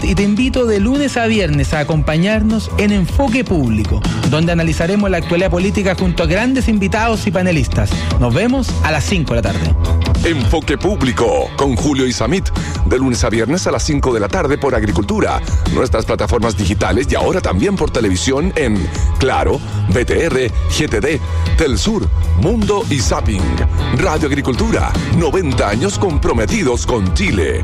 y te invito de lunes a viernes a acompañarnos en Enfoque Público, donde analizaremos la actualidad política junto a grandes invitados y panelistas. Nos vemos a las 5 de la tarde. Enfoque Público con Julio Isamit, de lunes a viernes a las 5 de la tarde por Agricultura, nuestras plataformas digitales y ahora también por televisión en Claro, BTR, GTD, Telsur, Mundo y Zapping. Radio Agricultura, 90 años comprometidos con Chile.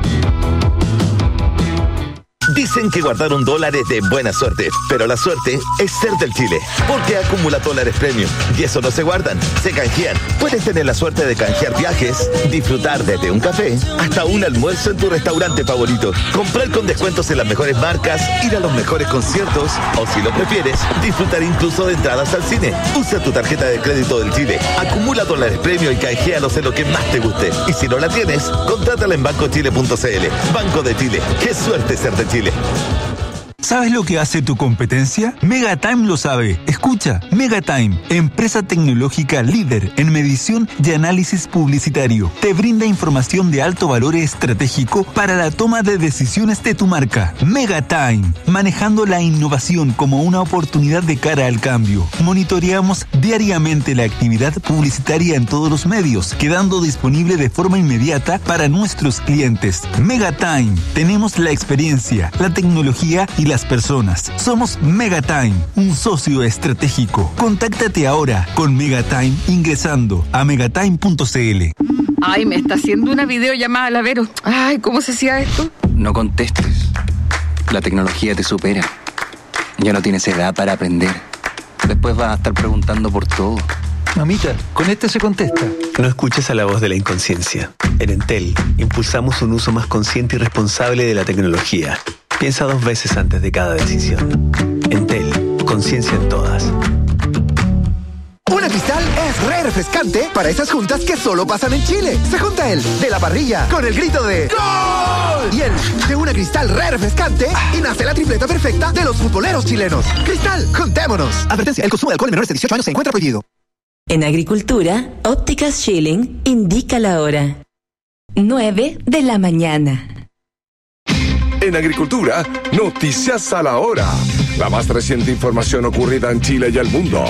Dicen que guardaron dólares de buena suerte, pero la suerte es ser del Chile, porque acumula dólares premium y eso no se guardan, se canjean. Puedes tener la suerte de canjear viajes, disfrutar desde un café hasta un almuerzo en tu restaurante favorito, comprar con descuentos en las mejores marcas, ir a los mejores conciertos o, si lo prefieres, disfrutar incluso de entradas al cine. Usa tu tarjeta de crédito del Chile, acumula dólares premium y canjealos en lo que más te guste. Y si no la tienes, contrátala en bancochile.cl. Banco de Chile, qué suerte ser de Chile. ¿Sabes lo que hace tu competencia? Megatime lo sabe. Escucha, Megatime, empresa tecnológica líder en medición y análisis publicitario. Te brinda información de alto valor estratégico para la toma de decisiones de tu marca. Megatime, manejando la innovación como una oportunidad de cara al cambio. Monitoreamos diariamente la actividad publicitaria en todos los medios, quedando disponible de forma inmediata para nuestros clientes. Megatime, tenemos la experiencia, la tecnología y las personas. Somos Megatime, un socio estratégico. Contáctate ahora con Megatime ingresando a megatime.cl. Ay, me está haciendo una videollamada, la Vero. Ay, ¿cómo se hacía esto? No contestes. La tecnología te supera. Ya no tienes edad para aprender. Después vas a estar preguntando por todo. Mamita, con este se contesta. No escuches a la voz de la inconsciencia. En Entel, impulsamos un uso más consciente y responsable de la tecnología. Piensa 2 veces antes de cada decisión. Entel, conciencia en todas. Una Cristal es re refrescante para esas juntas que solo pasan en Chile. Se junta el de la parrilla con el grito de ¡Gol! Y el de una Cristal re refrescante y nace la tripleta perfecta de los futboleros chilenos. Cristal, juntémonos. Advertencia, el consumo de alcohol en menores de 18 años se encuentra prohibido. En Agricultura, Ópticas Schilling indica la hora. 9 de la mañana. En Agricultura, noticias a la hora. La más reciente información ocurrida en Chile y el mundo.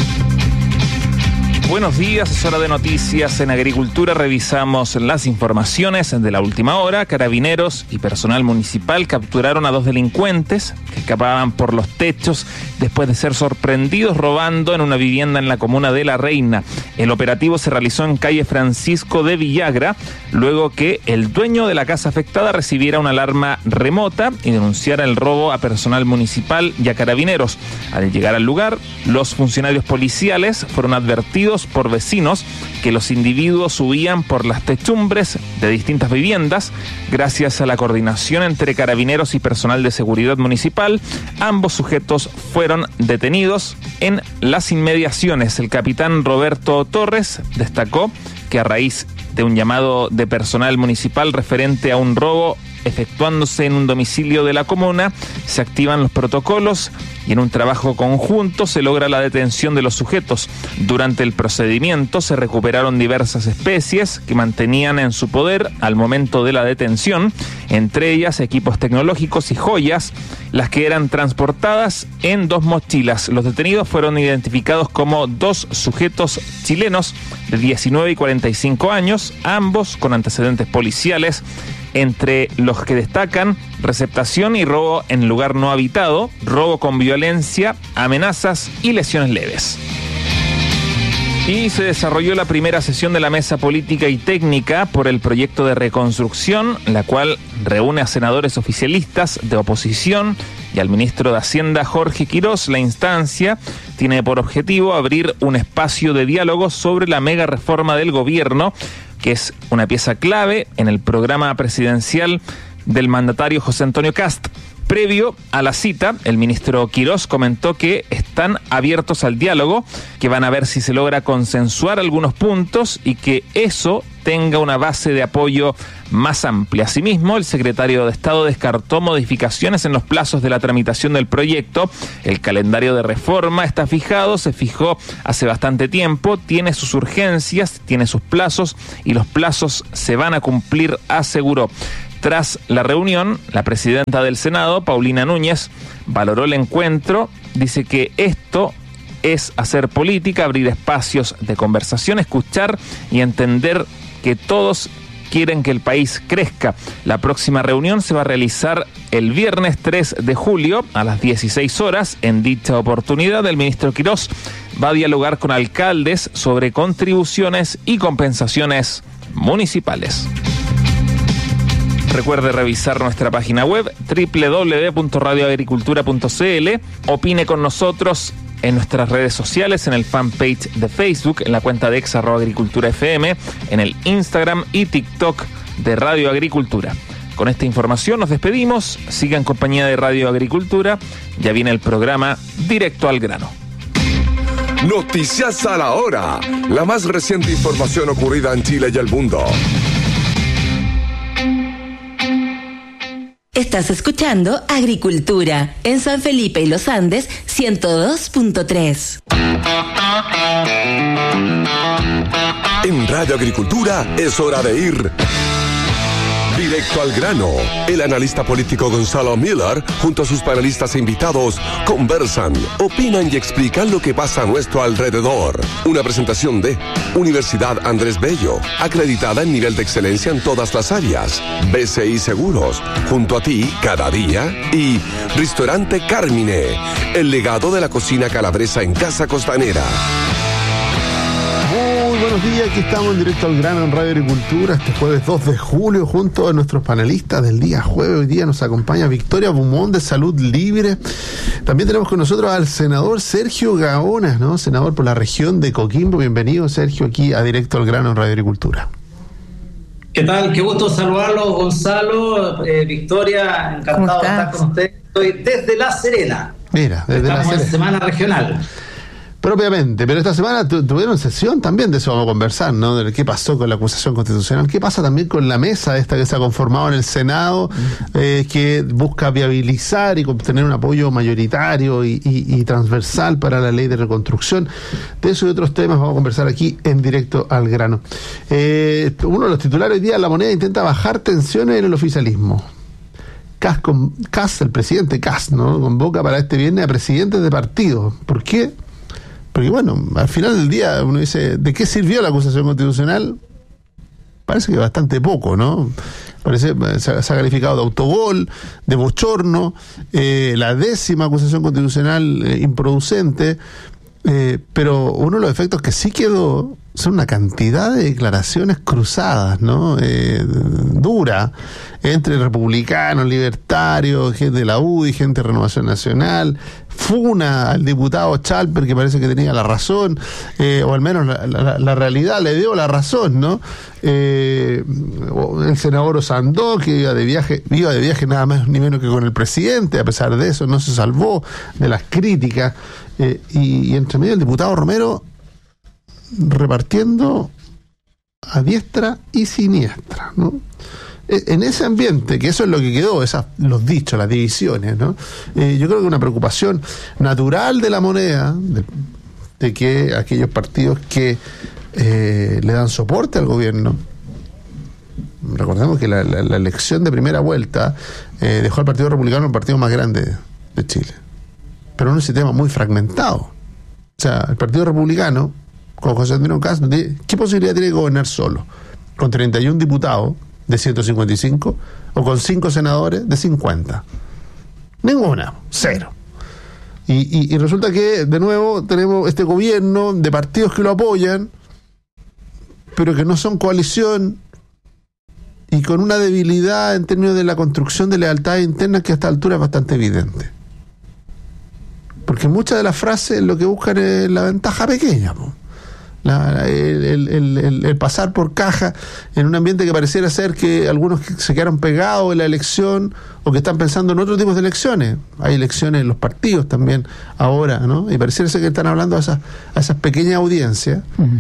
Buenos días, es hora de noticias en Agricultura. Revisamos las informaciones de la última hora. Carabineros y personal municipal capturaron a 2 delincuentes que escapaban por los techos después de ser sorprendidos robando en una vivienda en la comuna de La Reina. El operativo se realizó en calle Francisco de Villagra, luego que el dueño de la casa afectada recibiera una alarma remota y denunciara el robo a personal municipal y a carabineros. Al llegar al lugar, los funcionarios policiales fueron advertidos por vecinos que los individuos huían por las techumbres de distintas viviendas. Gracias a la coordinación entre carabineros y personal de seguridad municipal, ambos sujetos fueron detenidos en las inmediaciones. El capitán Roberto Torres destacó que a raíz de un llamado de personal municipal referente a un robo efectuándose en un domicilio de la comuna, se activan los protocolos y en un trabajo conjunto se logra la detención de los sujetos. Durante el procedimiento se recuperaron diversas especies que mantenían en su poder al momento de la detención, entre ellas equipos tecnológicos y joyas, las que eran transportadas en 2 mochilas. Los detenidos fueron identificados como 2 sujetos chilenos de 19 y 45 años, ambos con antecedentes policiales, entre los que destacan receptación y robo en lugar no habitado, robo con violencia, amenazas y lesiones leves. Y se desarrolló la primera sesión de la Mesa Política y Técnica por el proyecto de reconstrucción, la cual reúne a senadores oficialistas de oposición y al ministro de Hacienda, Jorge Quirós. La instancia tiene por objetivo abrir un espacio de diálogo sobre la mega reforma del gobierno, que es una pieza clave en el programa presidencial del mandatario José Antonio Kast. Previo a la cita, el ministro Quirós comentó que están abiertos al diálogo, que van a ver si se logra consensuar algunos puntos y que eso tenga una base de apoyo más amplia. Asimismo, el secretario de Estado descartó modificaciones en los plazos de la tramitación del proyecto. El calendario de reforma está fijado, se fijó hace bastante tiempo, tiene sus urgencias, tiene sus plazos y los plazos se van a cumplir, aseguró. Tras la reunión, la presidenta del Senado, Paulina Núñez, valoró el encuentro, dice que esto es hacer política, abrir espacios de conversación, escuchar y entender que todos quieren que el país crezca. La próxima reunión se va a realizar el viernes 3 de julio a las 16 horas. En dicha oportunidad, el ministro Quirós va a dialogar con alcaldes sobre contribuciones y compensaciones municipales. Recuerde revisar nuestra página web www.radioagricultura.cl. Opine con nosotros en nuestras redes sociales, en el fanpage de Facebook, en la cuenta de @agriculturafm, en el Instagram y TikTok de Radio Agricultura. Con esta información nos despedimos. Siga en compañía de Radio Agricultura. Ya viene el programa Directo al Grano. Noticias a la hora. La más reciente información ocurrida en Chile y el mundo. Estás escuchando Agricultura en San Felipe y Los Andes 102.3. En Radio Agricultura es hora de ir directo al grano. El analista político Gonzalo Miller, junto a sus panelistas e invitados, conversan, opinan y explican lo que pasa a nuestro alrededor. Una presentación de Universidad Andrés Bello, acreditada en nivel de excelencia en todas las áreas. BCI Seguros, junto a ti cada día. Y Restaurante Carmine, el legado de la cocina calabresa en Casa Costanera. Muy buenos días, aquí estamos en Directo al Grano en Radio Agricultura, este jueves 2 de julio, junto a nuestros panelistas del día jueves. Hoy día nos acompaña Victoria Beaumont de Salud Libre. También tenemos con nosotros al senador Sergio Gaona, ¿no? Senador por la región de Coquimbo. Bienvenido, Sergio, aquí a Directo al Grano en Radio Agricultura. ¿Qué tal? Qué gusto saludarlos, Gonzalo, Victoria, encantado de estar con ustedes. Estoy desde La Serena. Mira, desde Estamos La Serena. en Semana Regional. Propiamente, pero esta semana tuvieron sesión también, de eso vamos a conversar, ¿no? De qué pasó con la acusación constitucional, qué pasa también con la mesa esta que se ha conformado en el Senado, que busca viabilizar y obtener un apoyo mayoritario y transversal para la ley de reconstrucción. De eso y otros temas vamos a conversar aquí en Directo al Grano. Uno de los titulares hoy día, La Moneda intenta bajar tensiones en el oficialismo. Kast, el presidente Kast, ¿no? Convoca para este viernes a presidentes de partidos. ¿Por qué? Porque bueno, al final del día uno dice, ¿de qué sirvió la acusación constitucional? Parece que bastante poco, ¿no? Parece se ha calificado de autogol, de bochorno, la 10ª acusación constitucional improducente, pero uno de los efectos que sí quedó son una cantidad de declaraciones cruzadas, ¿no? Dura, entre republicanos, libertarios, gente de la UDI, gente de Renovación Nacional, funa al diputado Chalper, que parece que tenía la razón, o al menos la realidad le dio la razón, ¿no? El senador Osandó, que iba de viaje nada más ni menos que con el presidente, a pesar de eso no se salvó de las críticas, y entre medio el diputado Romero repartiendo a diestra y siniestra, ¿no? En ese ambiente, que eso es lo que quedó, los dichos, las divisiones, ¿no? Yo creo que una preocupación natural de La Moneda, de que aquellos partidos que le dan soporte al gobierno, recordemos que la elección de primera vuelta dejó al Partido Republicano el partido más grande de Chile, pero en un sistema muy fragmentado. O sea, el Partido Republicano, con José Antonio Kast, ¿qué posibilidad tiene de gobernar solo? ¿Con 31 diputados de 155 o con 5 senadores de 50? Ninguna, cero. Y resulta que de nuevo tenemos este gobierno de partidos que lo apoyan, pero que no son coalición, y con una debilidad en términos de la construcción de lealtades internas que a esta altura es bastante evidente. Porque muchas de las frases lo que buscan es la ventaja pequeña, po. El pasar por caja en un ambiente que pareciera ser que algunos se quedaron pegados en la elección o que están pensando en otros tipos de elecciones. Hay elecciones en los partidos también ahora, ¿no? Y pareciera ser que están hablando a esas pequeñas audiencias. Uh-huh.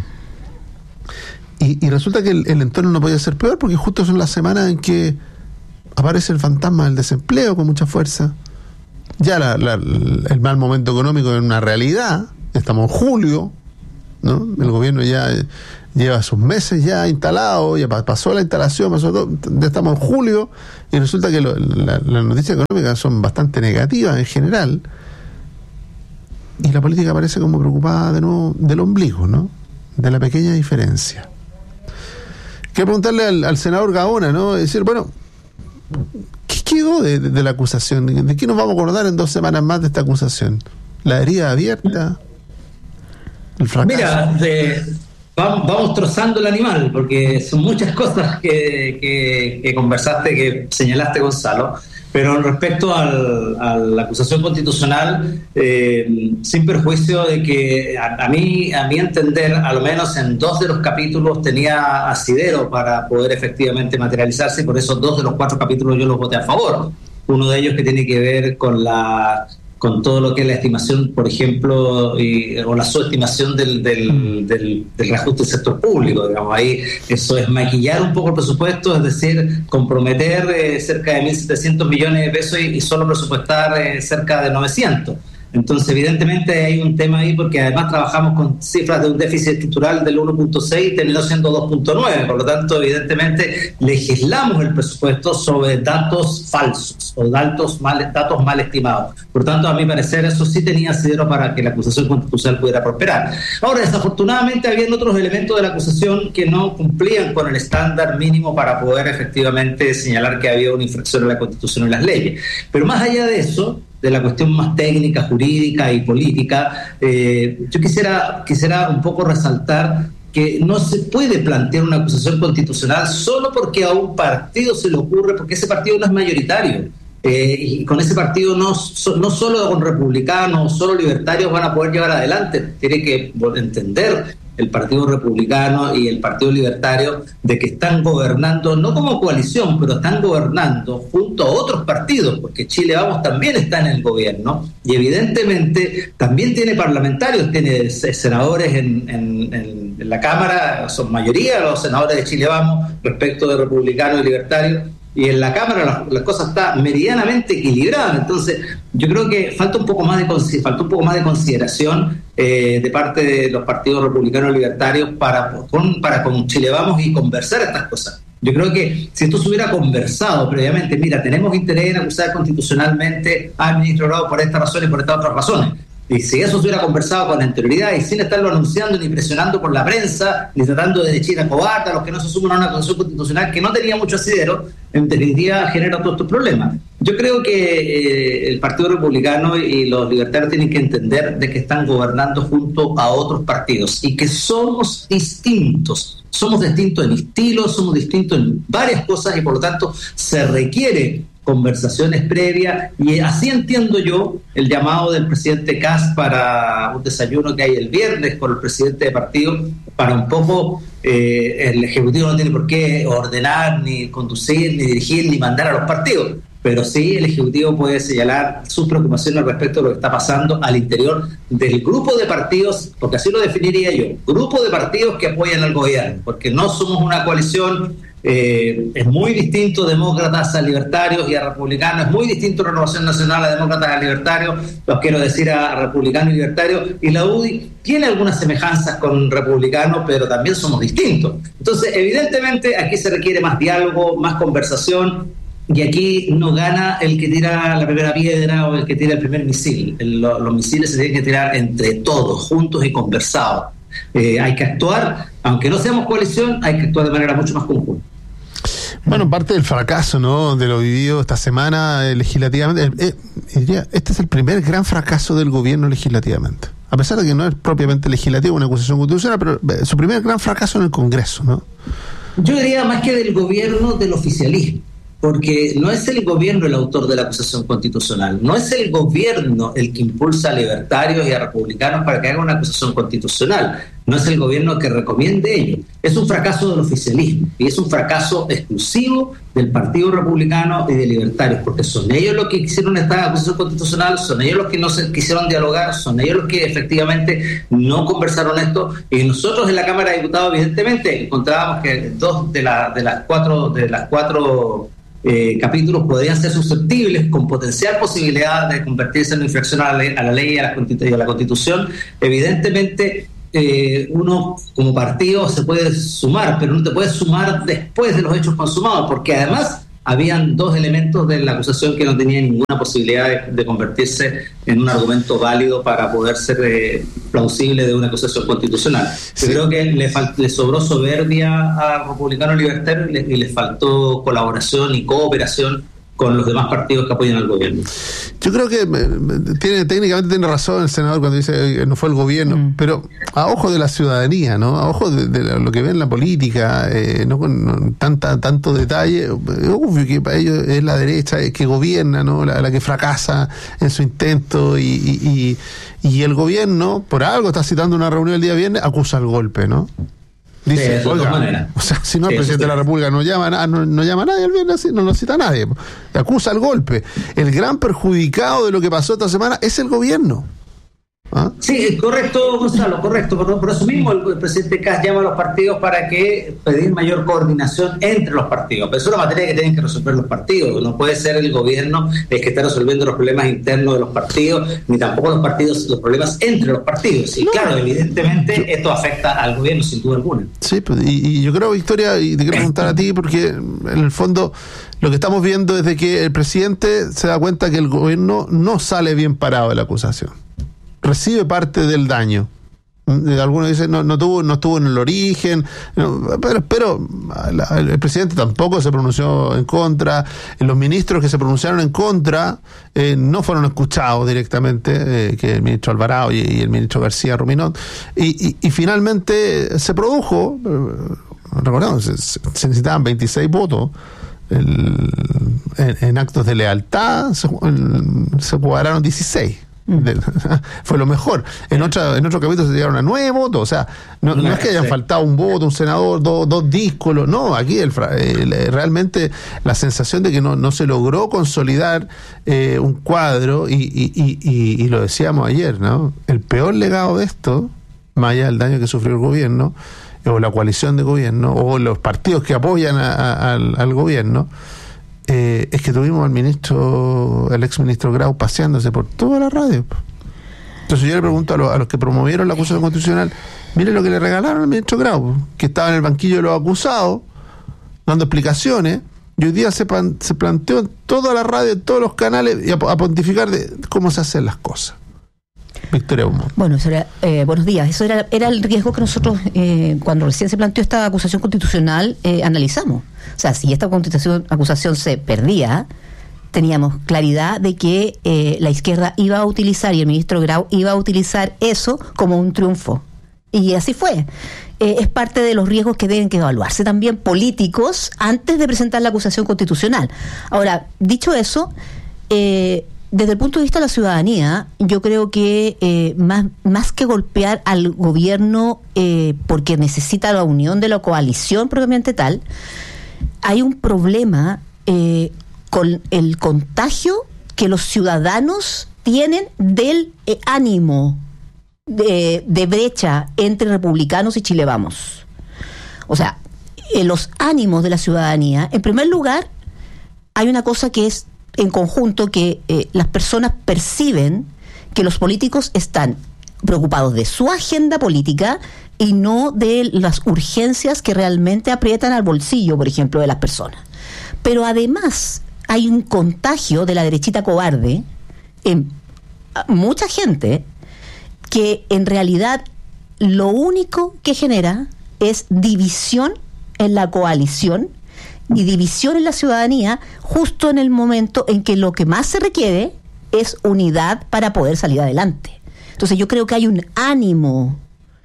Y resulta que el entorno no podía ser peor, porque justo son las semanas en que aparece el fantasma del desempleo con mucha fuerza. Ya el mal momento económico es una realidad. Estamos en julio, ¿no? El gobierno ya lleva sus meses ya instalado, ya pasó la instalación, pasó todo, ya estamos en julio, y resulta que las noticias económicas son bastante negativas en general, y la política parece como preocupada de nuevo del ombligo, ¿no? De la pequeña diferencia. Quiero preguntarle al senador Gaona, ¿no? Decir, bueno, ¿qué quedó de la acusación? ¿De qué nos vamos a acordar en 2 semanas más de esta acusación? ¿La herida abierta? ¿El fracaso? Mira, vamos trozando el animal, porque son muchas cosas que conversaste, que señalaste, Gonzalo, pero respecto a la acusación constitucional, sin perjuicio de que a mi entender, a lo menos en 2 de los capítulos tenía asidero para poder efectivamente materializarse, y por eso 2 de los 4 capítulos yo los voté a favor. Uno de ellos que tiene que ver con todo lo que es la estimación, por ejemplo, o la subestimación del reajuste del sector público, digamos. Ahí eso es maquillar un poco el presupuesto, es decir, comprometer cerca de 1.700 millones de pesos y solo presupuestar cerca de 900. Entonces, evidentemente hay un tema ahí, porque además trabajamos con cifras de un déficit estructural del 1.6 y terminó siendo 2.9, por lo tanto, evidentemente, legislamos el presupuesto sobre datos falsos o datos mal estimados. Por tanto, a mi parecer, eso sí tenía asidero para que la acusación constitucional pudiera prosperar. Ahora, desafortunadamente, habían otros elementos de la acusación que no cumplían con el estándar mínimo para poder efectivamente señalar que había una infracción a la Constitución y las leyes. Pero más allá de eso, de la cuestión más técnica, jurídica y política, yo quisiera un poco resaltar que no se puede plantear una acusación constitucional solo porque a un partido se le ocurre, porque ese partido no es mayoritario. Y con ese partido no solo con republicanos, solo libertarios van a poder llevar adelante. Tiene que entender el Partido Republicano y el Partido Libertario de que están gobernando, no como coalición, pero están gobernando junto a otros partidos, porque Chile Vamos también está en el gobierno y evidentemente también tiene parlamentarios, tiene senadores en la Cámara, son mayoría los senadores de Chile Vamos respecto de republicanos y libertarios, y en la Cámara la cosa está meridianamente equilibrada. Entonces yo creo que falta un poco más de consideración de parte de los partidos republicanos y libertarios para con Chile Vamos y conversar estas cosas. Yo creo que si esto se hubiera conversado previamente, mira, tenemos interés en acusar constitucionalmente al ministro Grau por esta razón y por estas otras razones. Y si eso se hubiera conversado con anterioridad y sin estarlo anunciando ni presionando por la prensa, ni tratando de decir a cobarde a los que no se suman a una acusación constitucional que no tenía mucho asidero, en definitiva genera todos estos problemas. Yo creo que el Partido Republicano y los libertarios tienen que entender de que están gobernando junto a otros partidos y que somos distintos. Somos distintos en estilo, somos distintos en varias cosas y por lo tanto se requiere conversaciones previas, y así entiendo yo el llamado del presidente Kast para un desayuno que hay el viernes con el presidente de partido, para un poco el Ejecutivo no tiene por qué ordenar, ni conducir, ni dirigir, ni mandar a los partidos, pero sí el Ejecutivo puede señalar sus preocupaciones respecto a lo que está pasando al interior del grupo de partidos, porque así lo definiría yo, grupo de partidos que apoyan al gobierno, porque no somos una coalición. Es muy distinto demócratas a libertarios y a republicanos, es muy distinto Renovación Nacional a demócratas a libertarios, los quiero decir a republicanos y libertarios, y la UDI tiene algunas semejanzas con republicanos, pero también somos distintos. Entonces, evidentemente, aquí se requiere más diálogo, más conversación, y aquí no gana el que tira la primera piedra o el que tira el primer misil. Los misiles se tienen que tirar entre todos, juntos y conversados. Hay que actuar, aunque no seamos coalición, hay que actuar de manera mucho más conjunta. Bueno, parte del fracaso, ¿no?, de lo vivido esta semana legislativamente, este es el primer gran fracaso del gobierno legislativamente, a pesar de que no es propiamente legislativo, una acusación constitucional, pero su primer gran fracaso en el Congreso, ¿no? Yo diría más que del gobierno, del oficialismo, porque no es el gobierno el autor de la acusación constitucional, no es el gobierno el que impulsa a libertarios y a republicanos para que hagan una acusación constitucional, no es el gobierno que recomiende ello, es un fracaso del oficialismo y es un fracaso exclusivo del Partido Republicano y de libertarios, porque son ellos los que hicieron esta acusación constitucional, son ellos los que no se quisieron dialogar, son ellos los que efectivamente no conversaron esto, y nosotros en la Cámara de Diputados evidentemente encontrábamos que 2 de las cuatro capítulos podrían ser susceptibles con potencial posibilidad de convertirse en una infracción a la ley y a la Constitución. Evidentemente uno como partido se puede sumar, pero no te puedes sumar después de los hechos consumados, porque además habían dos elementos de la acusación que no tenían ninguna posibilidad de convertirse en un argumento válido para poder ser plausible de una acusación constitucional. Sí. Yo creo que le sobró soberbia a Republicanos Libertarios y le faltó colaboración y cooperación con los demás partidos que apoyan al gobierno. Yo creo que técnicamente tiene razón el senador cuando dice que no fue el gobierno, pero a ojo de la ciudadanía, ¿no? A ojo de lo que ve en la política, no con tanto detalle, obvio que para ellos es la derecha que gobierna, ¿no? La que fracasa en su intento y el gobierno, por algo está citando una reunión el día viernes, acusa el golpe, ¿no? Dice, sí, oiga, o sea, si no, el presidente de la República no llama a nadie el viernes, no lo cita a nadie, acusa el golpe. El gran perjudicado de lo que pasó esta semana es el gobierno. ¿Ah? Sí, correcto, Gonzalo, correcto. Por eso mismo el presidente Kast llama a los partidos para que pedir mayor coordinación entre los partidos. Pero es una materia que tienen que resolver los partidos. No puede ser el gobierno el que está resolviendo los problemas internos de los partidos, ni tampoco los partidos los problemas entre los partidos. Y claro, evidentemente esto afecta al gobierno sin duda alguna. Sí, y yo creo, Victoria, y te quiero preguntar a ti, porque en el fondo lo que estamos viendo es de que el presidente se da cuenta que el gobierno no sale bien parado de la acusación. Recibe parte del daño. Algunos dicen no estuvo en el origen, pero el presidente tampoco se pronunció en contra. Los ministros que se pronunciaron en contra no fueron escuchados directamente, que el ministro Alvarado y el ministro García Ruminot, y finalmente se produjo, recordemos, se necesitaban 26 votos en actos de lealtad, se cuadraron 16. Fue lo mejor. En otro capítulo se llegaron a 9 votos. O sea, no es que hayan faltado un voto, un senador, dos díscolos. No, aquí realmente la sensación de que no se logró consolidar un cuadro y lo decíamos ayer, ¿no? El peor legado de esto, más allá del daño que sufrió el gobierno o la coalición de gobierno o los partidos que apoyan al gobierno, es que tuvimos el exministro Grau paseándose por toda la radio. Entonces yo le pregunto a los que promovieron la acusación constitucional, mire lo que le regalaron al ministro Grau, que estaba en el banquillo de los acusados dando explicaciones, y hoy día se planteó en toda la radio, en todos los canales, y a pontificar de cómo se hacen las cosas. Victoria Beaumont. Bueno, eso era, buenos días. Eso era el riesgo que nosotros, cuando recién se planteó esta acusación constitucional, analizamos. O sea, si esta acusación se perdía, teníamos claridad de que la izquierda iba a utilizar, y el ministro Grau iba a utilizar eso como un triunfo. Y así fue. Es parte de los riesgos que deben que evaluarse también políticos antes de presentar la acusación constitucional. Ahora, dicho eso, desde el punto de vista de la ciudadanía, yo creo que más que golpear al gobierno porque necesita la unión de la coalición propiamente tal, hay un problema con el contagio que los ciudadanos tienen del ánimo de brecha entre republicanos y Chile Vamos. O sea, los ánimos de la ciudadanía, en primer lugar, hay una cosa que es en conjunto, que las personas perciben que los políticos están preocupados de su agenda política y no de las urgencias que realmente aprietan al bolsillo, por ejemplo, de las personas. Pero además hay un contagio de la derechita cobarde en mucha gente que en realidad lo único que genera es división en la coalición y división en la ciudadanía, justo en el momento en que lo que más se requiere es unidad para poder salir adelante. Entonces yo creo que hay un ánimo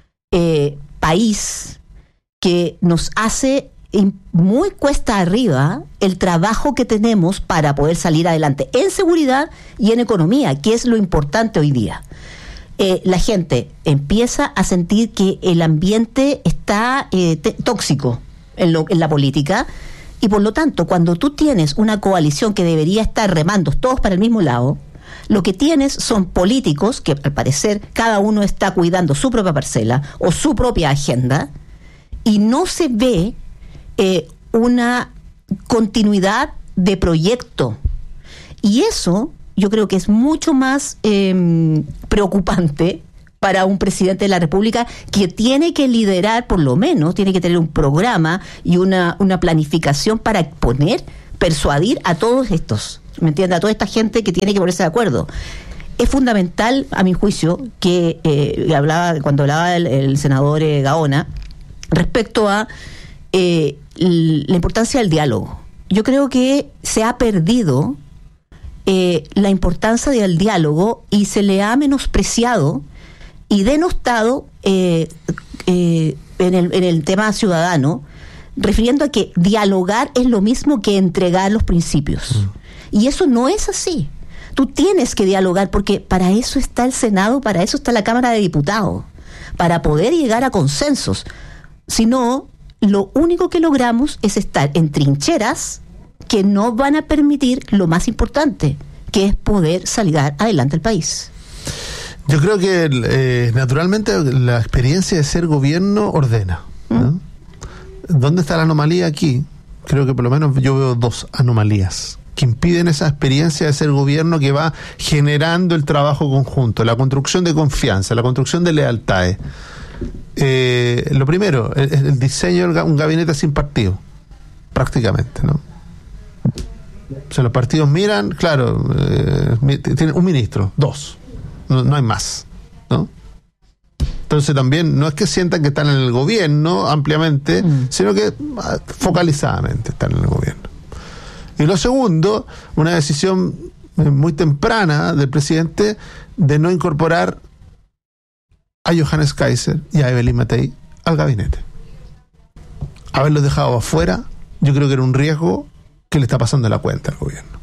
país que nos hace muy cuesta arriba el trabajo que tenemos para poder salir adelante en seguridad y en economía, que es lo importante hoy día. La gente empieza a sentir que el ambiente está tóxico en la política, y por lo tanto, cuando tú tienes una coalición que debería estar remando todos para el mismo lado, lo que tienes son políticos que al parecer cada uno está cuidando su propia parcela o su propia agenda, y no se ve una continuidad de proyecto. Y eso yo creo que es mucho más preocupante para un presidente de la República que tiene que liderar, por lo menos, tiene que tener un programa y una planificación para persuadir a todos estos, ¿me entiendes? A toda esta gente que tiene que ponerse de acuerdo. Es fundamental, a mi juicio, que cuando hablaba el senador Gaona, respecto a la importancia del diálogo. Yo creo que se ha perdido la importancia del diálogo y se le ha menospreciado y denostado en el tema ciudadano, refiriendo a que dialogar es lo mismo que entregar los principios. Y eso no es así. Tú tienes que dialogar porque para eso está el Senado, para eso está la Cámara de Diputados, para poder llegar a consensos. Si no, lo único que logramos es estar en trincheras que no van a permitir lo más importante, que es poder salir adelante el país. Yo creo que naturalmente la experiencia de ser gobierno ordena, ¿no? ¿Dónde está la anomalía aquí? Creo que por lo menos yo veo dos anomalías que impiden esa experiencia de ser gobierno que va generando el trabajo conjunto, la construcción de confianza, la construcción de lealtades. Lo primero, el diseño de un gabinete sin partido, prácticamente, ¿no? O sea, los partidos miran, claro, tienen un ministro, dos. No hay más, ¿no? Entonces también no es que sientan que están en el gobierno ampliamente, sino que focalizadamente están en el gobierno. Y lo segundo, una decisión muy temprana del presidente de no incorporar a Johannes Kaiser y a Evelyn Matei al gabinete. Haberlos dejado afuera, yo creo que era un riesgo que le está pasando la cuenta al gobierno.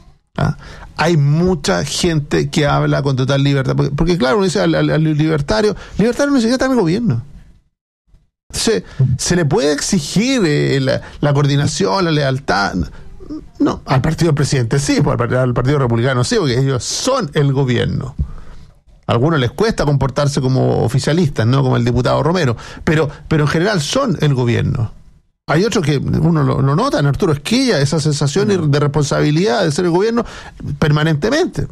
Hay mucha gente que habla con total libertad, porque claro, uno dice al libertario no siquiera está en el gobierno. Entonces, ¿se le puede exigir la coordinación, la lealtad? No, al partido del presidente sí, al partido republicano sí, porque ellos son el gobierno. A algunos les cuesta comportarse como oficialistas, ¿no? Como el diputado Romero, pero en general son el gobierno. Hay otros que uno lo nota en Arturo Esquilla, esa sensación de responsabilidad de ser el gobierno permanentemente.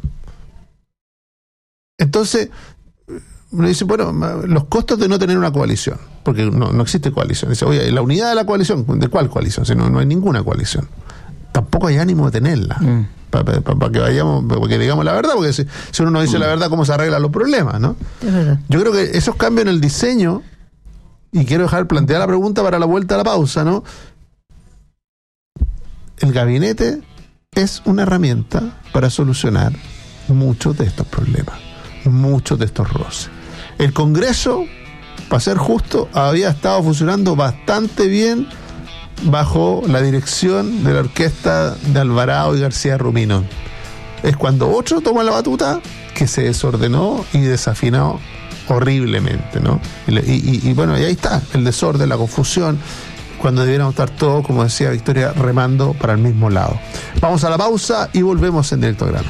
Entonces, uno dice, bueno, los costos de no tener una coalición, porque no existe coalición. Dice, oye, la unidad de la coalición, ¿de cuál coalición? Si no hay ninguna coalición. Tampoco hay ánimo de tenerla. Para que vayamos, porque digamos la verdad, porque si uno no dice la verdad, ¿cómo se arreglan los problemas, no? Es verdad. Yo creo que esos cambios en el diseño, y quiero plantear la pregunta para la vuelta a la pausa, ¿no? El gabinete es una herramienta para solucionar muchos de estos problemas, muchos de estos roces. El Congreso, para ser justo, había estado funcionando bastante bien bajo la dirección de la orquesta de Alvarado y García Rumino. Es cuando otro toma la batuta que se desordenó y desafinó horriblemente, ¿no? Y bueno, y ahí está el desorden, la confusión, cuando debiéramos estar todos, como decía Victoria, remando para el mismo lado. Vamos a la pausa y volvemos en Directo al Grano.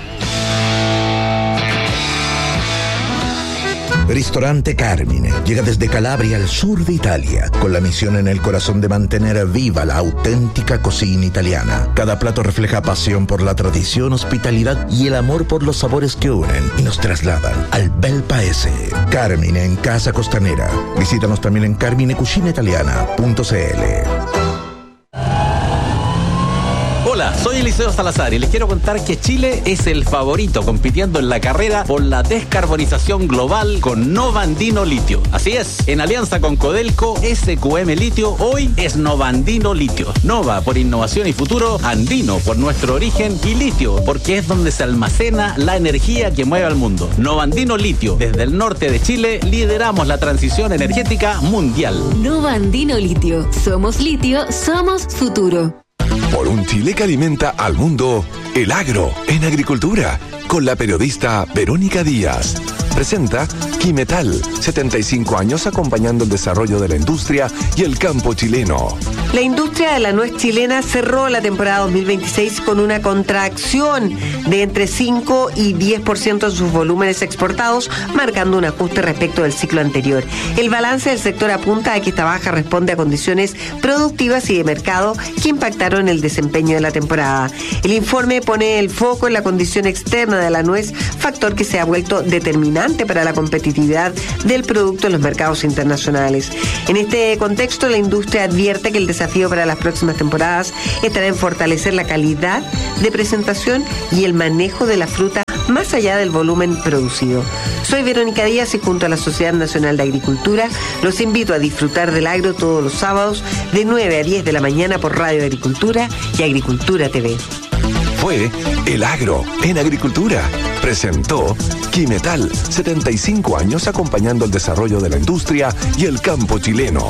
Ristorante Carmine llega desde Calabria al sur de Italia, con la misión en el corazón de mantener viva la auténtica cocina italiana. Cada plato refleja pasión por la tradición, hospitalidad y el amor por los sabores que unen y nos trasladan al bel paese. Carmine en Casa Costanera. Visítanos también en carminecucinaitaliana.cl. Hola, soy Eliseo Salazar y les quiero contar que Chile es el favorito compitiendo en la carrera por la descarbonización global con Nova Andino Litio. Así es, en alianza con Codelco, SQM Litio, hoy es Nova Andino Litio. Nova por innovación y futuro, Andino por nuestro origen y Litio porque es donde se almacena la energía que mueve al mundo. Nova Andino Litio, desde el norte de Chile, lideramos la transición energética mundial. Nova Andino Litio, somos litio, somos futuro. Por un Chile que alimenta al mundo, el agro en agricultura, con la periodista Verónica Díaz. Presenta Quimetal, 75 años acompañando el desarrollo de la industria y el campo chileno. La industria de la nuez chilena cerró la temporada 2026 con una contracción de entre 5 y 10% en sus volúmenes exportados, marcando un ajuste respecto del ciclo anterior. El balance del sector apunta a que esta baja responde a condiciones productivas y de mercado que impactaron el desempeño de la temporada. El informe pone el foco en la condición externa de la nuez, factor que se ha vuelto determinante para la competitividad del producto en los mercados internacionales. En este contexto, la industria advierte que el desafío para las próximas temporadas estará en fortalecer la calidad de presentación y el manejo de la fruta más allá del volumen producido. Soy Verónica Díaz y junto a la Sociedad Nacional de Agricultura los invito a disfrutar del agro todos los sábados de 9 a 10 de la mañana por Radio Agricultura y Agricultura TV. Fue El Agro en Agricultura. Presentó Quimetal, 75 años acompañando el desarrollo de la industria y el campo chileno.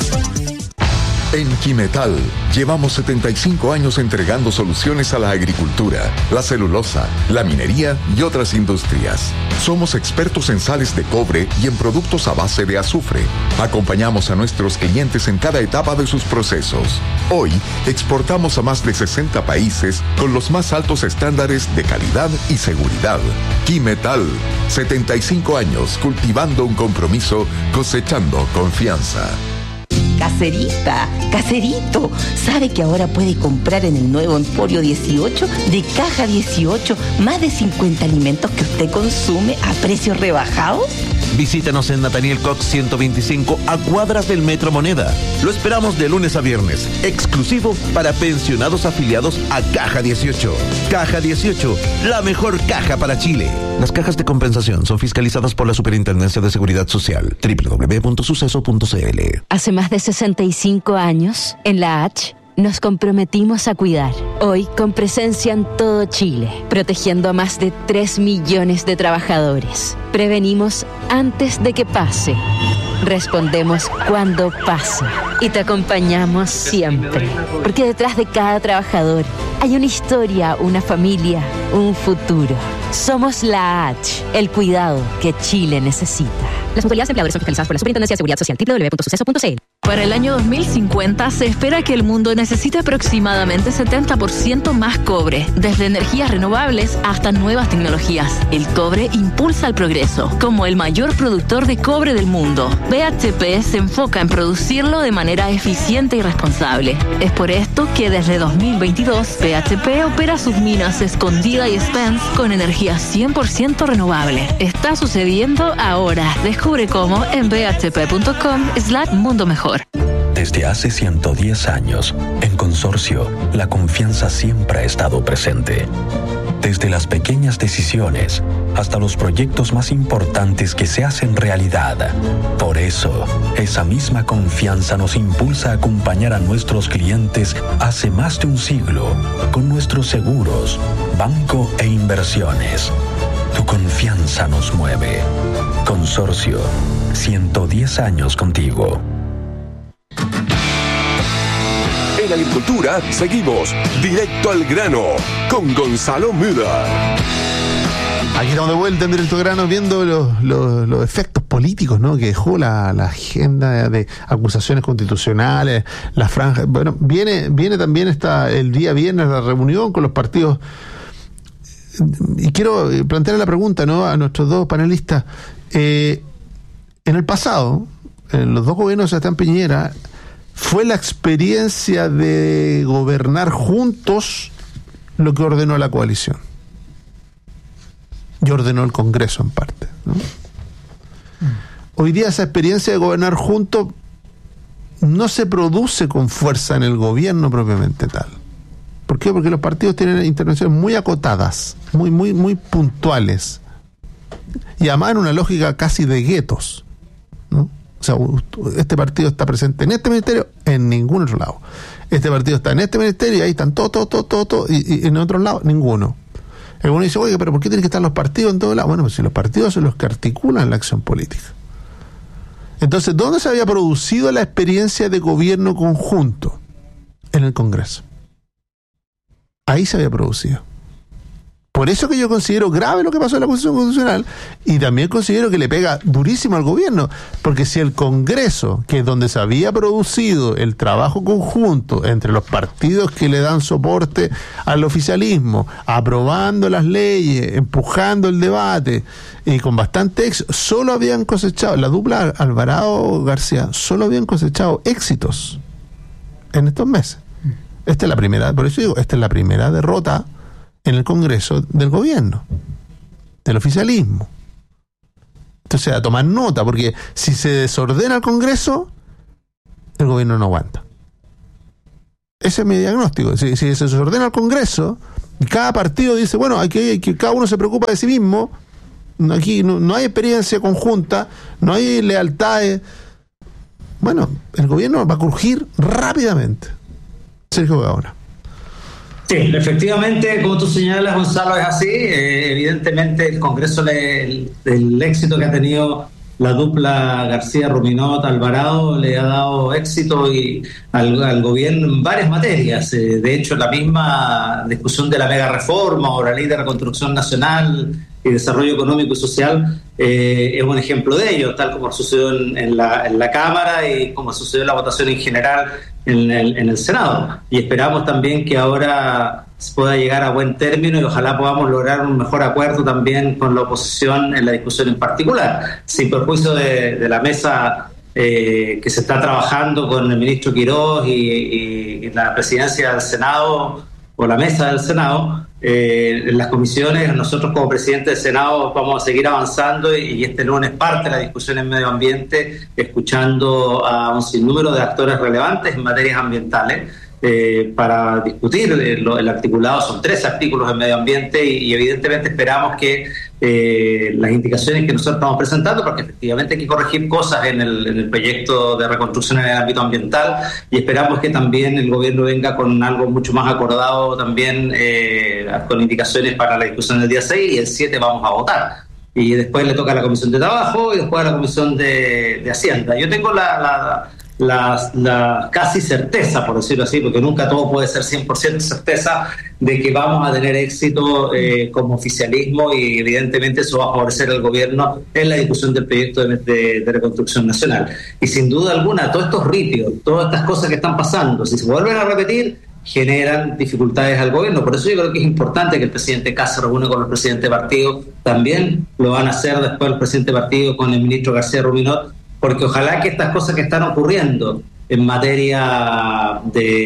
En Quimetal llevamos 75 años entregando soluciones a la agricultura, la celulosa, la minería y otras industrias. Somos expertos en sales de cobre y en productos a base de azufre. Acompañamos a nuestros clientes en cada etapa de sus procesos. Hoy exportamos a más de 60 países con los más altos estándares de calidad y seguridad. Quimetal, 75 años cultivando un compromiso, cosechando confianza. Caserita, caserito, ¿sabe que ahora puede comprar en el nuevo Emporio 18 de Caja 18 más de 50 alimentos que usted consume a precios rebajados? Visítanos en Nathaniel Cox 125 a cuadras del Metro Moneda. Lo esperamos de lunes a viernes, exclusivo para pensionados afiliados a Caja 18. Caja 18, la mejor caja para Chile. Las cajas de compensación son fiscalizadas por la Superintendencia de Seguridad Social. www.suceso.cl. Hace más de 65 años, en la H, nos comprometimos a cuidar. Hoy, con presencia en todo Chile, protegiendo a más de 3 millones de trabajadores. Prevenimos antes de que pase. Respondemos cuando pasa. Y te acompañamos siempre. Porque detrás de cada trabajador hay una historia, una familia, un futuro. Somos la H, el cuidado que Chile necesita. Las mutualidades empleadores son fiscalizadas por la Superintendencia de Seguridad Social. www.suceso.cl. Para el año 2050 se espera que el mundo necesite aproximadamente 70% más cobre, desde energías renovables hasta nuevas tecnologías. El cobre impulsa el progreso, como el mayor productor de cobre del mundo. BHP se enfoca en producirlo de manera eficiente y responsable. Es por esto que desde 2022 BHP opera sus minas Escondida y Spence con energía 100% renovable. Está sucediendo ahora. Descubre cómo en bhp.com/mundo mejor. Desde hace 110 años, en Consorcio, la confianza siempre ha estado presente. Desde las pequeñas decisiones hasta los proyectos más importantes que se hacen realidad. Por eso, esa misma confianza nos impulsa a acompañar a nuestros clientes hace más de un siglo con nuestros seguros, banco e inversiones. Tu confianza nos mueve. Consorcio, 110 años contigo. En Agricultura seguimos directo al grano con Gonzalo Müller. Aquí estamos de vuelta en Directo al Grano viendo los efectos políticos, ¿no?, que dejó la agenda de acusaciones constitucionales, la franja. Bueno, viene también el día viernes la reunión con los partidos. Y quiero plantear la pregunta, ¿no?, a nuestros dos panelistas. En el pasado, en los dos gobiernos de Sebastián Piñera, fue la experiencia de gobernar juntos lo que ordenó la coalición. Y ordenó el Congreso en parte, ¿no? Hoy día esa experiencia de gobernar juntos no se produce con fuerza en el gobierno propiamente tal. ¿Por qué? Porque los partidos tienen intervenciones muy acotadas, muy puntuales. Y además en una lógica casi de guetos, ¿no? O sea, este partido está presente en este ministerio, en ningún otro lado. Este partido está en este ministerio y ahí están todo, y en otro lado, ninguno. Alguno dice, oye, pero ¿por qué tienen que estar los partidos en todos lados? Bueno, pues si los partidos son los que articulan la acción política. Entonces, ¿dónde se había producido la experiencia de gobierno conjunto? En el Congreso. Ahí se había producido. Por eso que yo considero grave lo que pasó en la acusación constitucional, y también considero que le pega durísimo al gobierno, porque si el Congreso, que es donde se había producido el trabajo conjunto entre los partidos que le dan soporte al oficialismo, aprobando las leyes, empujando el debate, y con bastante éxito, solo habían cosechado, la dupla Alvarado-García, solo habían cosechado éxitos en estos meses. Esta es la primera, por eso digo, esta es la primera derrota en el Congreso del gobierno, del oficialismo. Entonces, a tomar nota, porque si se desordena el Congreso, el gobierno no aguanta. Ese es mi diagnóstico. Si se desordena el Congreso, cada partido dice, bueno, hay que cada uno se preocupa de sí mismo, aquí no hay experiencia conjunta, no hay lealtades. Bueno, el gobierno va a crujir rápidamente. Sergio Gaona. Sí, efectivamente, como tú señalas, Gonzalo, es así. Evidentemente, el Congreso, el éxito que ha tenido la dupla García-Ruminot-Alvarado le ha dado éxito al gobierno en varias materias. De hecho, la misma discusión de la mega reforma o la ley de reconstrucción nacional y desarrollo económico y social es un ejemplo de ello, tal como sucedió en la Cámara y como sucedió en la votación en general en el Senado. Y esperamos también que ahora se pueda llegar a buen término y ojalá podamos lograr un mejor acuerdo también con la oposición en la discusión en particular, sin perjuicio de la mesa que se está trabajando con el ministro Quirós y la presidencia del Senado o la mesa del Senado. En las comisiones, nosotros como presidente del Senado vamos a seguir avanzando y este lunes parte de la discusión en medio ambiente, escuchando a un sinnúmero de actores relevantes en materias ambientales para discutir el articulado. Son 13 artículos en medio ambiente y evidentemente esperamos que las indicaciones que nosotros estamos presentando, porque efectivamente hay que corregir cosas en el proyecto de reconstrucción en el ámbito ambiental, y esperamos que también el gobierno venga con algo mucho más acordado también, con indicaciones para la discusión del día 6, y el 7 vamos a votar. Y después le toca a la Comisión de Trabajo y después a la Comisión de Hacienda. Yo tengo la casi certeza, por decirlo así, porque nunca todo puede ser 100% certeza, de que vamos a tener éxito como oficialismo, y evidentemente eso va a favorecer al gobierno en la discusión del proyecto de reconstrucción nacional. Y sin duda alguna, todos estos ritios, todas estas cosas que están pasando, si se vuelven a repetir, generan dificultades al gobierno. Por eso yo creo que es importante que el presidente Kast se reúne con el presidente de partido. También lo van a hacer después el presidente de partido con el ministro García Ruminot, porque ojalá que estas cosas que están ocurriendo en materia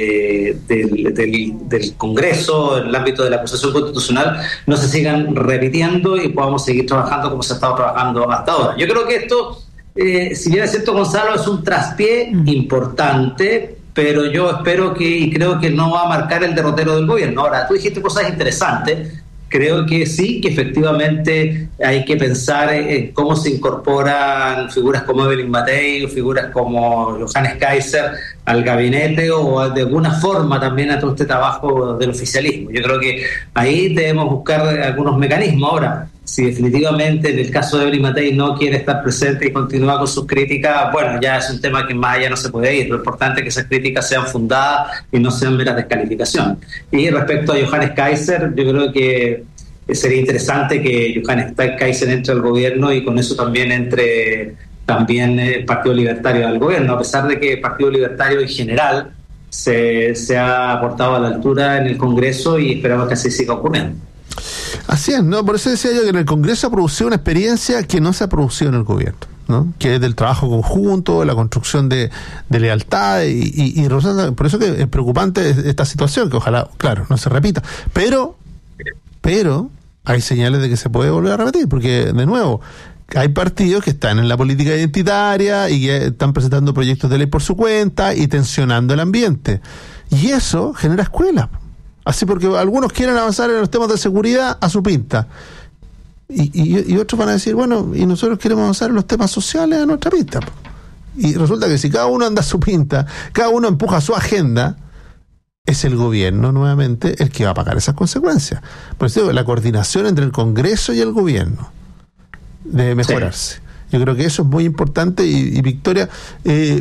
del Congreso, en el ámbito de la acusación constitucional, no se sigan repitiendo y podamos seguir trabajando como se ha estado trabajando hasta ahora. Yo creo que esto, si bien es cierto, Gonzalo, es un traspié importante, pero yo espero y creo que no va a marcar el derrotero del gobierno. Ahora, tú dijiste cosas interesantes. Creo que sí, que efectivamente hay que pensar en cómo se incorporan figuras como Evelyn Matei o figuras como Johannes Kaiser al gabinete, o de alguna forma también a todo este trabajo del oficialismo. Yo creo que ahí debemos buscar algunos mecanismos. Ahora, si definitivamente en el caso de Evelyn Matei no quiere estar presente y continúa con sus críticas, bueno, ya es un tema que más allá no se puede ir. Lo importante es que esas críticas sean fundadas y no sean meras descalificaciones. Y respecto a Johannes Kaiser, yo creo que sería interesante que Johannes Kaiser entre al gobierno y con eso también entre el Partido Libertario al gobierno, a pesar de que el Partido Libertario en general se ha portado a la altura en el Congreso, y esperamos que así siga ocurriendo. Así es, ¿no? Por eso decía yo que en el Congreso ha producido una experiencia que no se ha producido en el gobierno, ¿no? Que es del trabajo conjunto, la construcción de lealtad y por eso que es preocupante esta situación, que ojalá, claro, no se repita. Pero hay señales de que se puede volver a repetir, porque, de nuevo, hay partidos que están en la política identitaria y que están presentando proyectos de ley por su cuenta y tensionando el ambiente. Y eso genera escuelas. Así, porque algunos quieren avanzar en los temas de seguridad a su pinta. Y otros van a decir, bueno, y nosotros queremos avanzar en los temas sociales a nuestra pinta. Y resulta que si cada uno anda a su pinta, cada uno empuja su agenda, es el gobierno nuevamente el que va a pagar esas consecuencias. Por eso digo, la coordinación entre el Congreso y el gobierno debe mejorarse. Sí. Yo creo que eso es muy importante, y Victoria,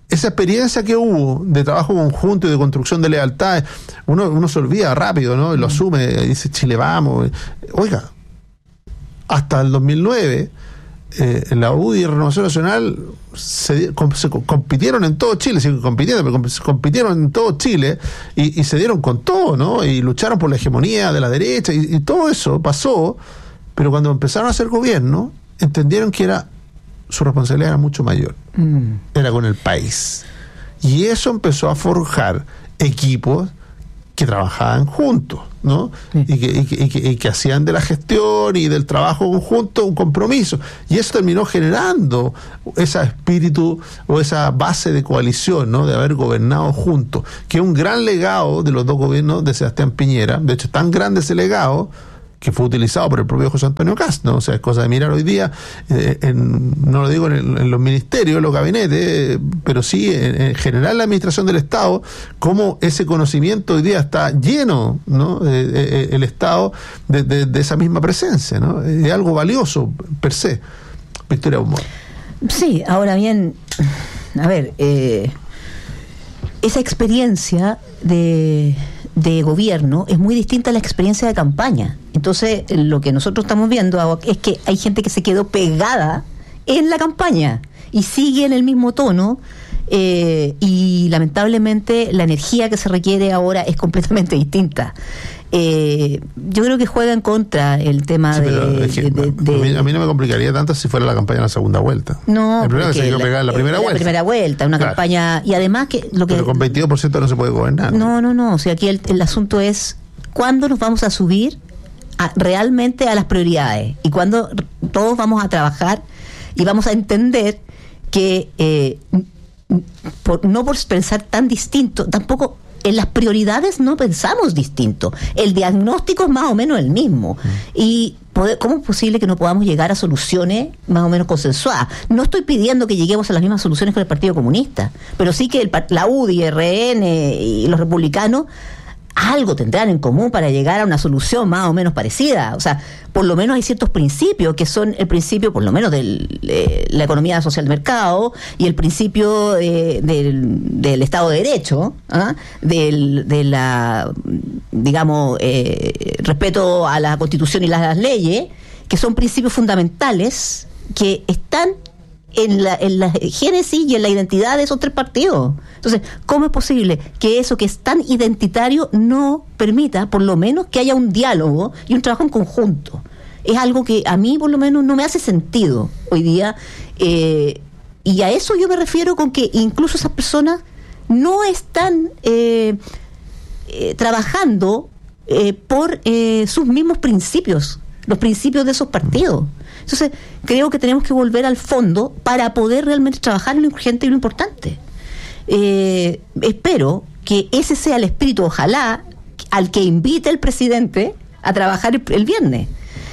esa experiencia que hubo de trabajo conjunto y de construcción de lealtades, uno se olvida rápido, ¿no? Lo asume, dice Chile vamos. Oiga, hasta el 2009 la UDI y Renovación Nacional se compitieron en todo Chile, compitieron en todo Chile y se dieron con todo, ¿no? Y lucharon por la hegemonía de la derecha y todo eso pasó, pero cuando empezaron a hacer gobierno entendieron que su responsabilidad era mucho mayor, era con el país, y eso empezó a forjar equipos que trabajaban juntos, ¿no? Y que hacían de la gestión y del trabajo conjunto un compromiso, y eso terminó generando ese espíritu o esa base de coalición, ¿no? De haber gobernado juntos, que es un gran legado de los dos gobiernos de Sebastián Piñera. De hecho, tan grande ese legado que fue utilizado por el propio José Antonio Kast, ¿no? O sea, es cosa de mirar hoy día, no lo digo en los ministerios, en los gabinetes, pero sí en general la administración del Estado, cómo ese conocimiento hoy día está lleno, ¿no? El Estado de esa misma presencia, ¿no? Es algo valioso per se. Victoria Humor. Sí, ahora bien, a ver, esa experiencia de gobierno es muy distinta a la experiencia de campaña. Entonces, lo que nosotros estamos viendo es que hay gente que se quedó pegada en la campaña y sigue en el mismo tono, y lamentablemente la energía que se requiere ahora es completamente distinta. Yo creo que juega en contra el tema a mí no me complicaría tanto si fuera la campaña en la segunda vuelta. No, el problema es que se quedó pegada en la primera vuelta. Una campaña, y además pero con 22% no se puede gobernar. No, o sea, aquí el asunto es ¿cuándo nos vamos a subir realmente a las prioridades? Y cuándo todos vamos a trabajar y vamos a entender que no por pensar tan distinto, tampoco en las prioridades no pensamos distinto. El diagnóstico es más o menos el mismo. Y ¿cómo es posible que no podamos llegar a soluciones más o menos consensuadas? No estoy pidiendo que lleguemos a las mismas soluciones con el Partido Comunista, pero sí que la UDI, RN y los republicanos algo tendrán en común para llegar a una solución más o menos parecida. O sea, por lo menos hay ciertos principios que son el principio, por lo menos, de la economía social de mercado y el principio del Estado de Derecho, de la, digamos, respeto a la Constitución y las leyes, que son principios fundamentales que están en la génesis y en la identidad de esos tres partidos. Entonces, ¿cómo es posible que eso que es tan identitario no permita, por lo menos, que haya un diálogo y un trabajo en conjunto? Es algo que a mí, por lo menos, no me hace sentido hoy día, y a eso yo me refiero con que incluso esas personas no están trabajando por sus mismos principios, los principios de esos partidos. Entonces, creo que tenemos que volver al fondo para poder realmente trabajar en lo urgente y lo importante. Espero que ese sea el espíritu, ojalá, al que invite el presidente a trabajar el viernes.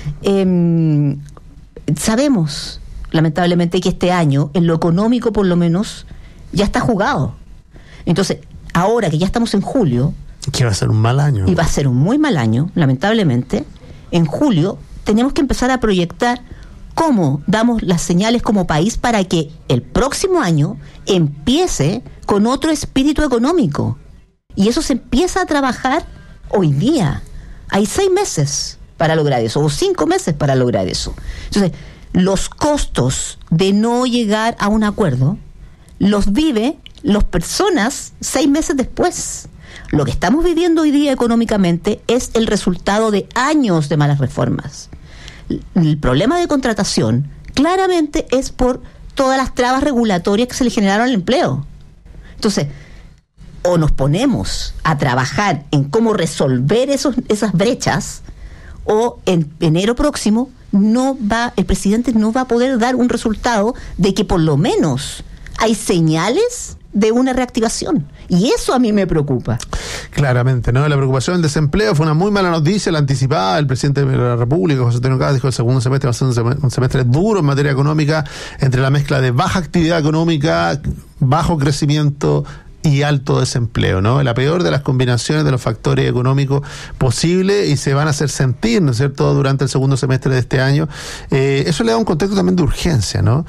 Sabemos, lamentablemente, que este año, en lo económico por lo menos, ya está jugado. Entonces, ahora que ya estamos en julio... Que va a ser un mal año. Y va a ser un muy mal año, lamentablemente. En julio tenemos que empezar a proyectar cómo damos las señales como país para que el próximo año empiece con otro espíritu económico. Y eso se empieza a trabajar hoy día. Hay 6 meses para lograr eso, o 5 meses para lograr eso. Entonces, los costos de no llegar a un acuerdo los vive las personas 6 meses después. Lo que estamos viviendo hoy día económicamente es el resultado de años de malas reformas. El problema de contratación claramente es por todas las trabas regulatorias que se le generaron al empleo. Entonces, o nos ponemos a trabajar en cómo resolver esas brechas, o en enero próximo el presidente no va a poder dar un resultado de que por lo menos hay señales de una reactivación. Y eso a mí me preocupa. Claramente, ¿no? La preocupación del desempleo fue una muy mala noticia, la anticipaba el presidente de la República, José Antonio Kast, dijo que el segundo semestre va a ser un semestre duro en materia económica, entre la mezcla de baja actividad económica, bajo crecimiento y alto desempleo, ¿no? La peor de las combinaciones de los factores económicos posibles, y se van a hacer sentir, ¿no es cierto?, durante el segundo semestre de este año. Eso le da un contexto también de urgencia, ¿no?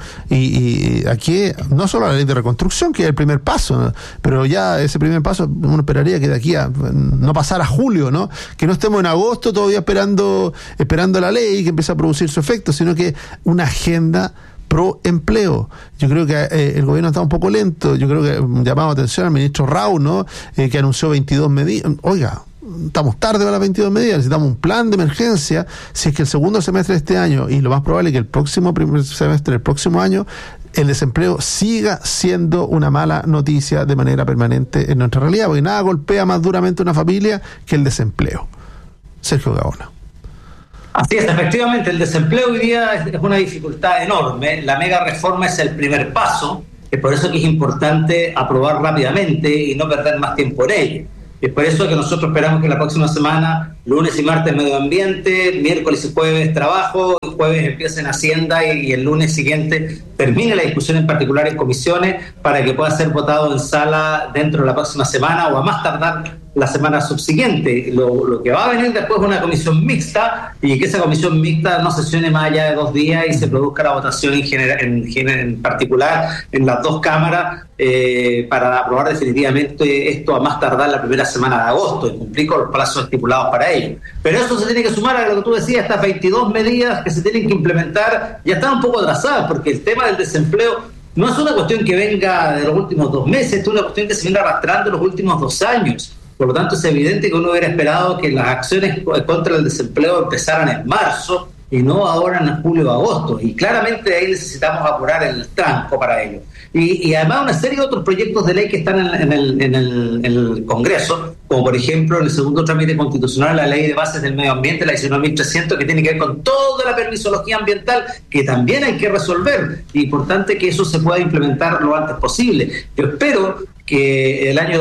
Y aquí, no solo la ley de reconstrucción, que es el primer paso, ¿no?, pero ya ese primer paso uno esperaría que de aquí a no pasar a julio, ¿no?, que no estemos en agosto todavía esperando la ley que empiece a producir su efecto, sino que una agenda pro empleo. Yo creo que el gobierno está un poco lento. Yo creo que llamamos atención al ministro Rau, ¿no?, que anunció 22 medidas. Oiga, estamos tarde para las 22 medidas, necesitamos un plan de emergencia. Si es que el segundo semestre de este año, y lo más probable es que el próximo primer semestre del próximo año, el desempleo siga siendo una mala noticia de manera permanente en nuestra realidad, porque nada golpea más duramente a una familia que el desempleo. Sergio Gaona. Así es, efectivamente, el desempleo hoy día es una dificultad enorme. La mega reforma es el primer paso, es por eso que es importante aprobar rápidamente y no perder más tiempo en ello. Es por eso que nosotros esperamos que la próxima semana, lunes y martes medio ambiente, miércoles y jueves trabajo, el jueves empiece en Hacienda y el lunes siguiente termine la discusión en particular en comisiones para que pueda ser votado en sala dentro de la próxima semana o a más tardar la semana subsiguiente. Lo que va a venir después es una comisión mixta, y que esa comisión mixta no sesione más allá de 2 días y se produzca la votación en particular en las 2 cámaras para aprobar definitivamente esto a más tardar la primera semana de agosto y cumplir con los plazos estipulados para ello. Pero eso se tiene que sumar a lo que tú decías, estas 22 medidas que se tienen que implementar ya están un poco atrasadas, porque el tema del desempleo no es una cuestión que venga de los últimos 2 meses, es una cuestión que se viene arrastrando los últimos 2 años. Por lo tanto, es evidente que uno hubiera esperado que las acciones contra el desempleo empezaran en marzo y no ahora en julio o agosto. Y claramente ahí necesitamos apurar el tranco para ello. Y además una serie de otros proyectos de ley que están en el Congreso, como por ejemplo en el segundo trámite constitucional la Ley de Bases del Medio Ambiente, la 19.300, que tiene que ver con toda la permisología ambiental, que también hay que resolver. Y importante que eso se pueda implementar lo antes posible. Yo espero que el año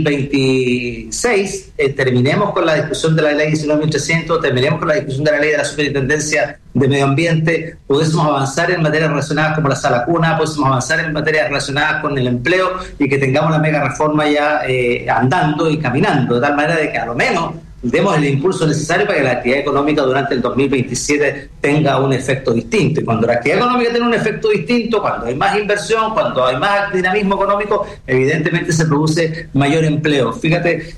2026 terminemos con la discusión de la ley 19.300, terminemos con la discusión de la ley de la Superintendencia de Medio Ambiente, pudiésemos avanzar en materias relacionadas como la sala cuna, pudiésemos avanzar en materias relacionadas con el empleo y que tengamos la mega reforma ya andando y caminando, de tal manera de que a lo menos demos el impulso necesario para que la actividad económica durante el 2027 tenga un efecto distinto. Y cuando la actividad económica tiene un efecto distinto, cuando hay más inversión, cuando hay más dinamismo económico, evidentemente se produce mayor empleo. Fíjate,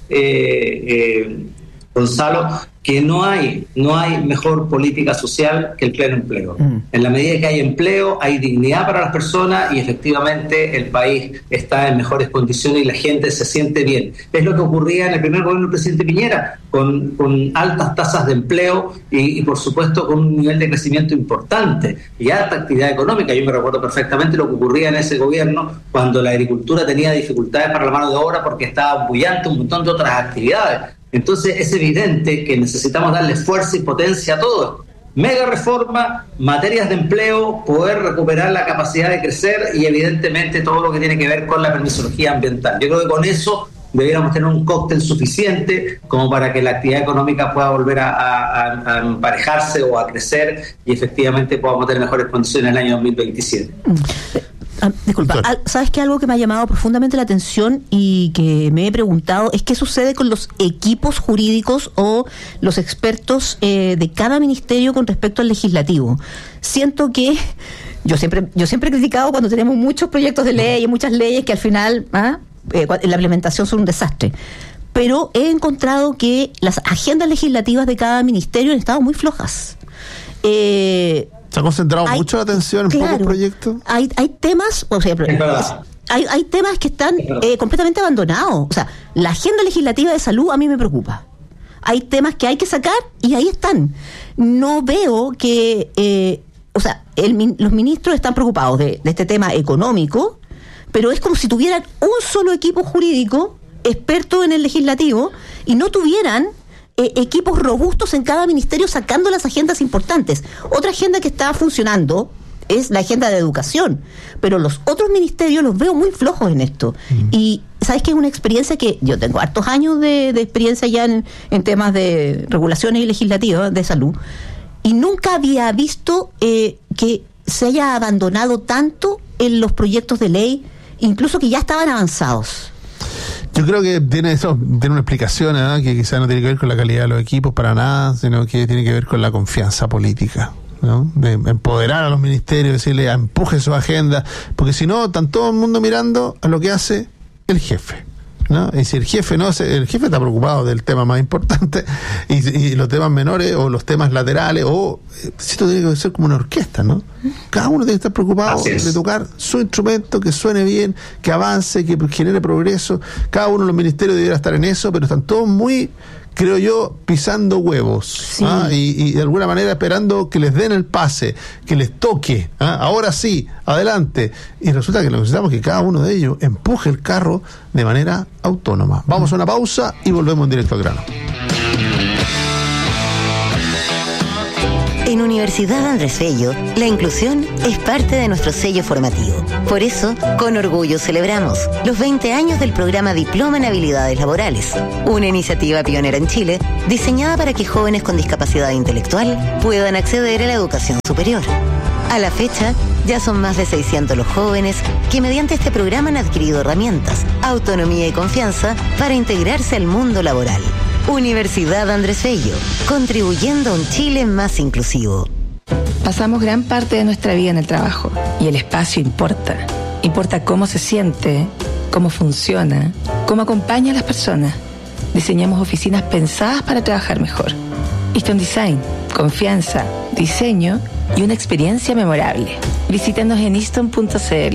Gonzalo, que no hay mejor política social que el pleno empleo. En la medida que hay empleo, hay dignidad para las personas y efectivamente el país está en mejores condiciones y la gente se siente bien. Es lo que ocurría en el primer gobierno del presidente Piñera, con altas tasas de empleo y por supuesto con un nivel de crecimiento importante y alta actividad económica. Yo me recuerdo perfectamente lo que ocurría en ese gobierno cuando la agricultura tenía dificultades para la mano de obra porque estaba bullante un montón de otras actividades. Entonces es evidente que necesitamos darle fuerza y potencia a todo. Mega reforma, materias de empleo, poder recuperar la capacidad de crecer y evidentemente todo lo que tiene que ver con la permisología ambiental. Yo creo que con eso debiéramos tener un cóctel suficiente como para que la actividad económica pueda volver a emparejarse o a crecer y efectivamente podamos tener mejores condiciones en el año 2027. Disculpa, ¿sabes qué? Algo que me ha llamado profundamente la atención y que me he preguntado es qué sucede con los equipos jurídicos o los expertos de cada ministerio con respecto al legislativo. Siento que yo siempre he criticado cuando tenemos muchos proyectos de ley y muchas leyes que al final la implementación son un desastre. Pero he encontrado que las agendas legislativas de cada ministerio han estado muy flojas. ¿Se ha concentrado mucho la atención en pocos proyectos? Hay temas, por ejemplo, hay temas que están completamente abandonados. O sea, la agenda legislativa de salud a mí me preocupa. Hay temas que hay que sacar y ahí están. No veo que, los ministros están preocupados de este tema económico, pero es como si tuvieran un solo equipo jurídico experto en el legislativo y no tuvieran equipos robustos en cada ministerio sacando las agendas importantes. Otra agenda que está funcionando es la agenda de educación, pero los otros ministerios los veo muy flojos en esto. Y sabes que es una experiencia que yo tengo hartos años de experiencia ya en temas de regulaciones y legislativas de salud, y nunca había visto que se haya abandonado tanto en los proyectos de ley, incluso que ya estaban avanzados. Yo creo que tiene una explicación, ¿eh? Que quizás no tiene que ver con la calidad de los equipos para nada, sino que tiene que ver con la confianza política, ¿no? De empoderar a los ministerios, decirle empuje su agenda, porque si no, están todo el mundo mirando a lo que hace el jefe, ¿no? Y si el jefe está preocupado del tema más importante y los temas menores o los temas laterales, esto tiene que ser como una orquesta, ¿no? Cada uno tiene que estar preocupado de tocar su instrumento, que suene bien, que avance, que genere progreso. Cada uno de los ministerios debiera estar en eso, pero están todos muy, creo yo, pisando huevos, sí. Y de alguna manera esperando que les den el pase, que les toque, ahora sí, adelante. Y resulta que lo que necesitamos es que cada uno de ellos empuje el carro de manera autónoma. Vamos a una pausa y volvemos en directo al grano. En Universidad Andrés Bello, la inclusión es parte de nuestro sello formativo. Por eso, con orgullo celebramos los 20 años del programa Diploma en Habilidades Laborales, una iniciativa pionera en Chile, diseñada para que jóvenes con discapacidad intelectual puedan acceder a la educación superior. A la fecha, ya son más de 600 los jóvenes que mediante este programa han adquirido herramientas, autonomía y confianza para integrarse al mundo laboral. Universidad Andrés Bello, contribuyendo a un Chile más inclusivo. Pasamos gran parte de nuestra vida en el trabajo y el espacio importa. Importa cómo se siente, cómo funciona, cómo acompaña a las personas. Diseñamos oficinas pensadas para trabajar mejor. Easton Design, confianza, diseño y una experiencia memorable. Visítanos en easton.cl.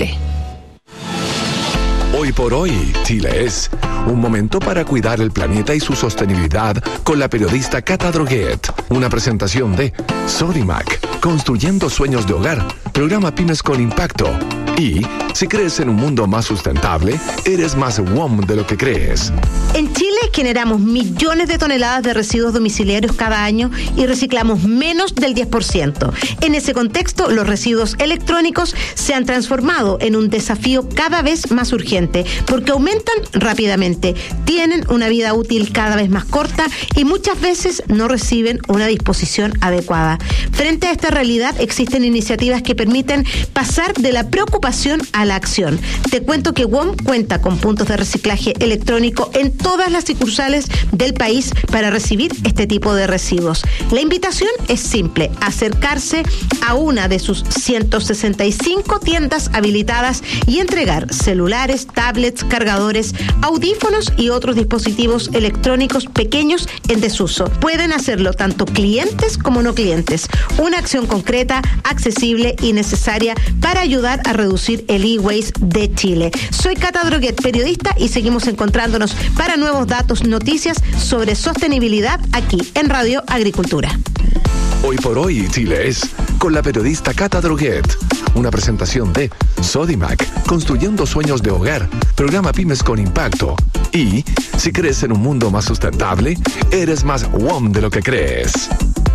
Hoy por hoy, Chile es un momento para cuidar el planeta y su sostenibilidad con la periodista Cata Droguet. Una presentación de Sodimac, construyendo sueños de hogar, programa Pymes con Impacto. Y si crees en un mundo más sustentable, eres más WOM de lo que crees. En Chile generamos millones de toneladas de residuos domiciliarios cada año y reciclamos menos del 10%. En ese contexto, los residuos electrónicos se han transformado en un desafío cada vez más urgente porque aumentan rápidamente, tienen una vida útil cada vez más corta y muchas veces no reciben una disposición adecuada. Frente a esta realidad, existen iniciativas que permiten pasar de la preocupación a la acción. Te cuento que WOM cuenta con puntos de reciclaje electrónico en todas las sucursales del país para recibir este tipo de residuos. La invitación es simple: acercarse a una de sus 165 tiendas habilitadas y entregar celulares, tablets, cargadores, audífonos y otros dispositivos electrónicos pequeños en desuso. Pueden hacerlo tanto clientes como no clientes. Una acción concreta, accesible y necesaria para ayudar a reducir el e-waste de Chile. Soy Cata Droguet, periodista, y seguimos encontrándonos para nuevos datos, noticias sobre sostenibilidad aquí en Radio Agricultura. Hoy por hoy, Chile es con la periodista Cata Droguet. Una presentación de Sodimac, construyendo sueños de hogar, programa Pymes con Impacto. Y si crees en un mundo más sustentable, eres más WOM de lo que crees.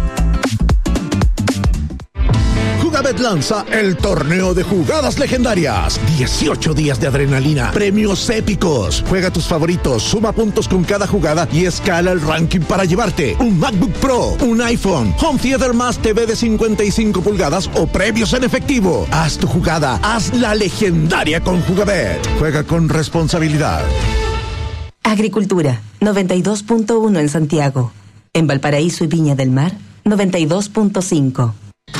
Jugabet lanza el torneo de jugadas legendarias. 18 días de adrenalina, premios épicos. Juega tus favoritos, suma puntos con cada jugada y escala el ranking para llevarte un MacBook Pro, un iPhone, Home Theater más TV de 55 pulgadas o premios en efectivo. Haz tu jugada, haz la legendaria con Jugabet. Juega con responsabilidad. Agricultura, 92.1 en Santiago. En Valparaíso y Viña del Mar, 92.5.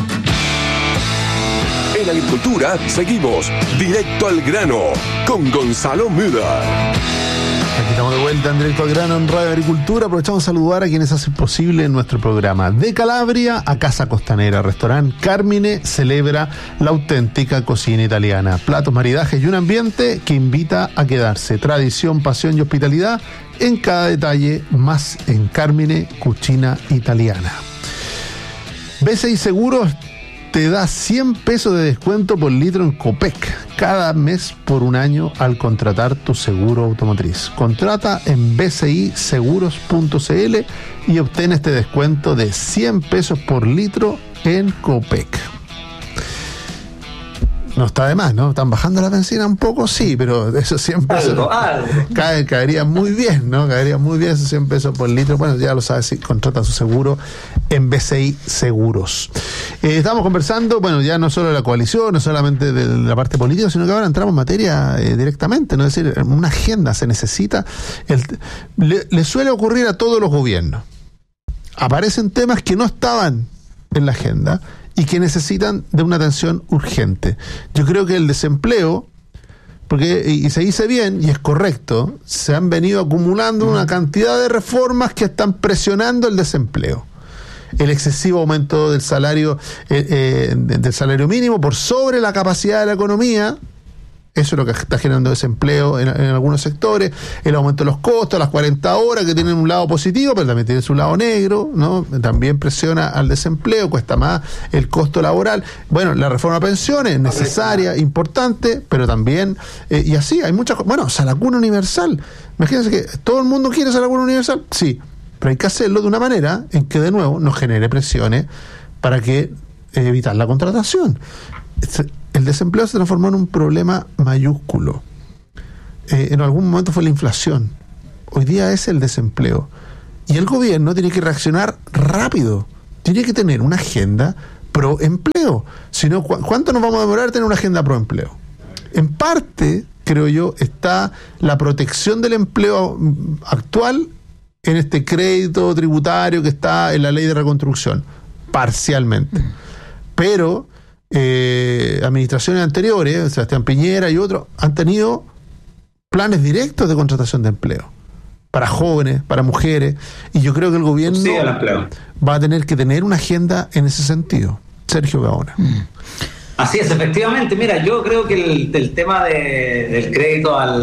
En Agricultura seguimos directo al grano con Gonzalo Müller. Aquí estamos de vuelta en Directo al Grano en Radio Agricultura. Aprovechamos a saludar a quienes hacen posible nuestro programa. De Calabria a Casa Costanera, Restaurante Carmine celebra la auténtica cocina italiana. Platos, maridajes y un ambiente que invita a quedarse. Tradición, pasión y hospitalidad en cada detalle, más en Carmine Cucina Italiana. BCI Seguros te da 100 pesos de descuento por litro en Copec cada mes por un año al contratar tu seguro automotriz. Contrata en bciseguros.cl y obtén este descuento de 100 pesos por litro en Copec. No está de más, ¿no? ¿Están bajando la benzina un poco? Sí, pero esos 100 pesos caería muy bien, ¿no? Caería muy bien esos 100 pesos por litro. Bueno, ya lo sabes, si contrata su seguro en BCI Seguros. Estamos conversando, bueno, ya no solo de la coalición, no solamente de la parte política, sino que ahora entramos en materia directamente, ¿no? Es decir, una agenda se necesita. Le suele ocurrir a todos los gobiernos. Aparecen temas que no estaban en la agenda y que necesitan de una atención urgente. Yo creo que el desempleo, porque, y se dice bien, y es correcto, se han venido acumulando una cantidad de reformas que están presionando el desempleo. El excesivo aumento del salario mínimo por sobre la capacidad de la economía, eso es lo que está generando desempleo en algunos sectores. El aumento de los costos, las 40 horas, que tienen un lado positivo, pero también tienen su lado negro, ¿no? También presiona al desempleo, cuesta más el costo laboral. Bueno, la reforma de pensiones es necesaria, importante, pero también, y así, hay muchas cosas. Bueno, salacuna universal. Imagínense que todo el mundo quiere salacuna universal, sí, pero hay que hacerlo de una manera en que, de nuevo, no genere presiones para que evitar la contratación. El desempleo se transformó en un problema mayúsculo. En algún momento fue la inflación. Hoy día es el desempleo. Y el gobierno tiene que reaccionar rápido. Tiene que tener una agenda pro empleo. Si no, ¿cuánto nos vamos a demorar en tener una agenda pro empleo? En parte, creo yo, está la protección del empleo actual en este crédito tributario que está en la ley de reconstrucción. Parcialmente. Pero administraciones anteriores, Sebastián Piñera y otros, han tenido planes directos de contratación de empleo para jóvenes, para mujeres, y yo creo que el gobierno va a tener que tener una agenda en ese sentido. Sergio Gaona. Así es, efectivamente. Mira, yo creo que el tema del crédito a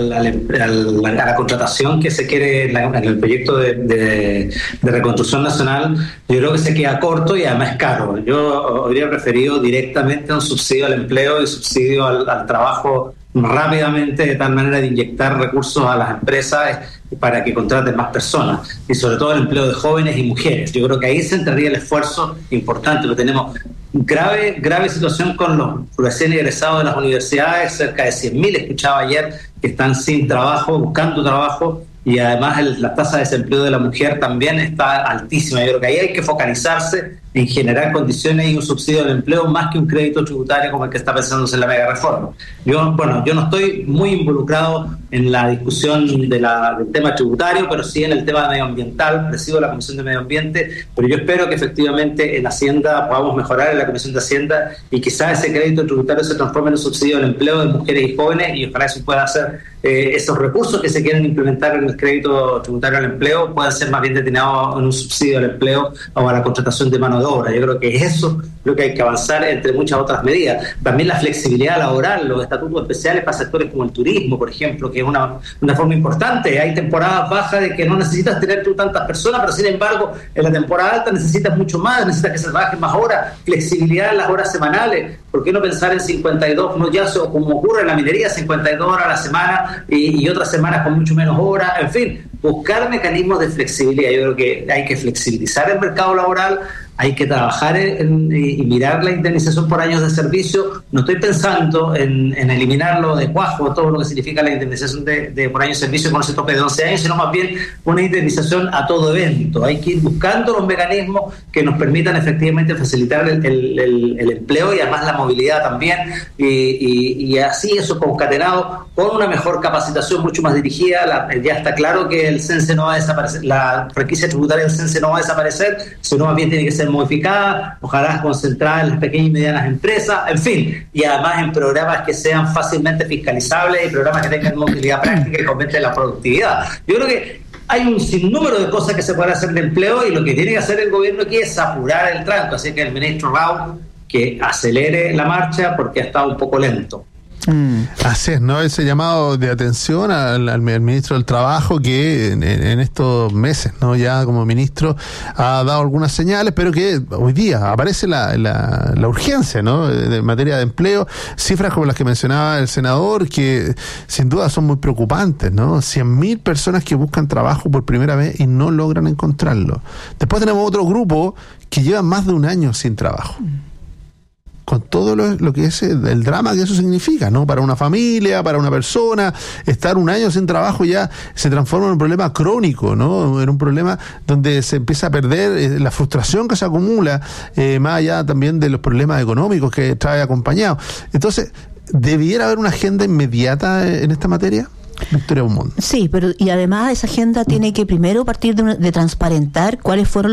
la contratación que se quiere en el proyecto de reconstrucción nacional, yo creo que se queda corto y además es caro. Yo habría preferido directamente un subsidio al empleo y subsidio al trabajo rápidamente, de tal manera de inyectar recursos a las empresas para que contraten más personas, y sobre todo el empleo de jóvenes y mujeres. Yo creo que ahí se entraría el esfuerzo importante. Lo tenemos grave situación con los recién egresados de las universidades, cerca de 100.000, escuchaba ayer, que están sin trabajo, buscando trabajo, y además la tasa de desempleo de la mujer también está altísima. Yo creo que ahí hay que focalizarse en generar condiciones y un subsidio al empleo más que un crédito tributario como el que está pensándose en la mega reforma. Yo no estoy muy involucrado en la discusión del tema tributario, pero sí en el tema medioambiental. Presido la Comisión de Medio Ambiente, pero yo espero que efectivamente en Hacienda podamos mejorar en la Comisión de Hacienda y quizás ese crédito tributario se transforme en un subsidio al empleo de mujeres y jóvenes, y ojalá eso pueda hacer esos recursos que se quieren implementar en el crédito tributario al empleo puedan ser más bien destinados en un subsidio al empleo o a la contratación de mano de obra. Yo creo que eso es lo que hay que avanzar, entre muchas otras medidas. También la flexibilidad laboral, los estatutos especiales para sectores como el turismo, por ejemplo, que es una forma importante. Hay temporadas bajas de que no necesitas tener tú tantas personas, pero sin embargo en la temporada alta necesitas mucho más, necesitas que se trabajen más horas, flexibilidad en las horas semanales. ¿Por qué no pensar en 52, no ya como ocurre en la minería, 52 horas a la semana y otras semanas con mucho menos horas? En fin, buscar mecanismos de flexibilidad. Yo creo que hay que flexibilizar el mercado laboral, hay que trabajar y mirar la indemnización por años de servicio. No estoy pensando en eliminarlo de cuajo, todo lo que significa la indemnización por años de servicio con ese tope de 11 años, sino más bien una indemnización a todo evento. Hay que ir buscando los mecanismos que nos permitan efectivamente facilitar el empleo y además la movilidad también, y así eso concatenado con una mejor capacitación mucho más dirigida. Ya está claro que el CENSE no va a desaparecer, la franquicia tributaria del CENSE no va a desaparecer, sino más bien tiene que ser modificada, ojalá concentrada en las pequeñas y medianas empresas, en fin, y además en programas que sean fácilmente fiscalizables y programas que tengan movilidad práctica y fomenten la productividad. Yo creo que hay un sinnúmero de cosas que se pueden hacer de empleo, y lo que tiene que hacer el gobierno aquí es apurar el tranco, así que el ministro Rao que acelere la marcha porque ha estado un poco lento. Así es, ¿no? Ese llamado de atención al ministro del Trabajo, que en estos meses, ¿no? Ya como ministro ha dado algunas señales, pero que hoy día aparece la urgencia, ¿no? De materia de empleo, cifras como las que mencionaba el senador, que sin duda son muy preocupantes, ¿no? 100.000 personas que buscan trabajo por primera vez y no logran encontrarlo. Después tenemos otro grupo que lleva más de un año sin trabajo. con todo lo que es el drama que eso significa, ¿no? Para una familia, para una persona, estar un año sin trabajo ya se transforma en un problema crónico, ¿no? En un problema donde se empieza a perder la frustración que se acumula, más allá también de los problemas económicos que trae acompañado. Entonces, ¿debiera haber una agenda inmediata en esta materia? Victoria Beaumont. Sí, pero y además esa agenda tiene que primero partir de transparentar cuáles fueron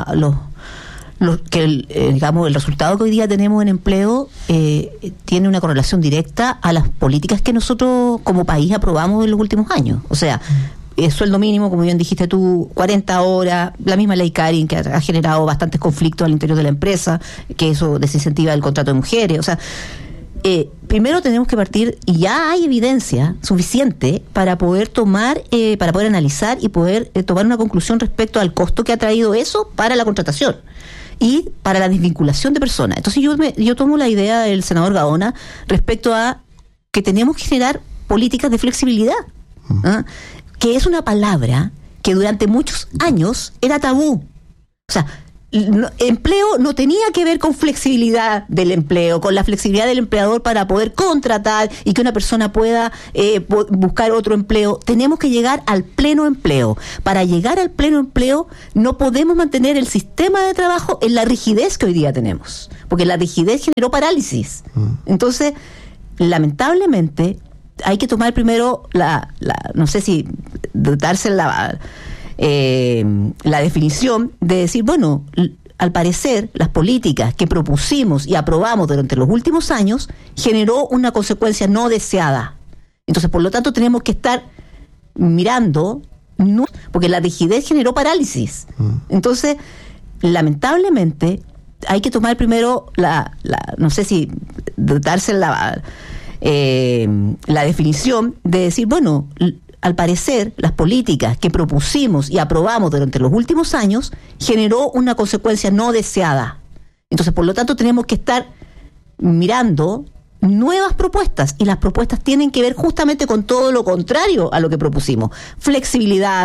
digamos, el resultado que hoy día tenemos en empleo tiene una correlación directa a las políticas que nosotros como país aprobamos en los últimos años. O sea, el sueldo mínimo, como bien dijiste tú, 40 horas, la misma ley Karin que ha generado bastantes conflictos al interior de la empresa, que eso desincentiva el contrato de mujeres. O sea, primero tenemos que partir, y ya hay evidencia suficiente para poder para poder analizar y poder tomar una conclusión respecto al costo que ha traído eso para la contratación y para la desvinculación de personas. Entonces yo tomo la idea del senador Gaona respecto a que tenemos que generar políticas de flexibilidad, ¿ah? Que es una palabra que durante muchos años era tabú. O sea, empleo no tenía que ver con flexibilidad del empleo, con la flexibilidad del empleador para poder contratar y que una persona pueda buscar otro empleo. Tenemos que llegar al pleno empleo. Para llegar al pleno empleo no podemos mantener el sistema de trabajo en la rigidez que hoy día tenemos, porque la rigidez generó parálisis. Entonces, lamentablemente, hay que tomar primero no sé si darse la definición de decir, bueno, al parecer las políticas que propusimos y aprobamos durante los últimos años generó una consecuencia no deseada. Entonces, por lo tanto, tenemos que estar mirando, porque la rigidez generó parálisis. Entonces, lamentablemente, hay que tomar primero no sé si darse la definición de decir, bueno, al parecer, las políticas que propusimos y aprobamos durante los últimos años generó una consecuencia no deseada. Entonces, por lo tanto, tenemos que estar mirando nuevas propuestas, y las propuestas tienen que ver justamente con todo lo contrario a lo que propusimos. Flexibilidad,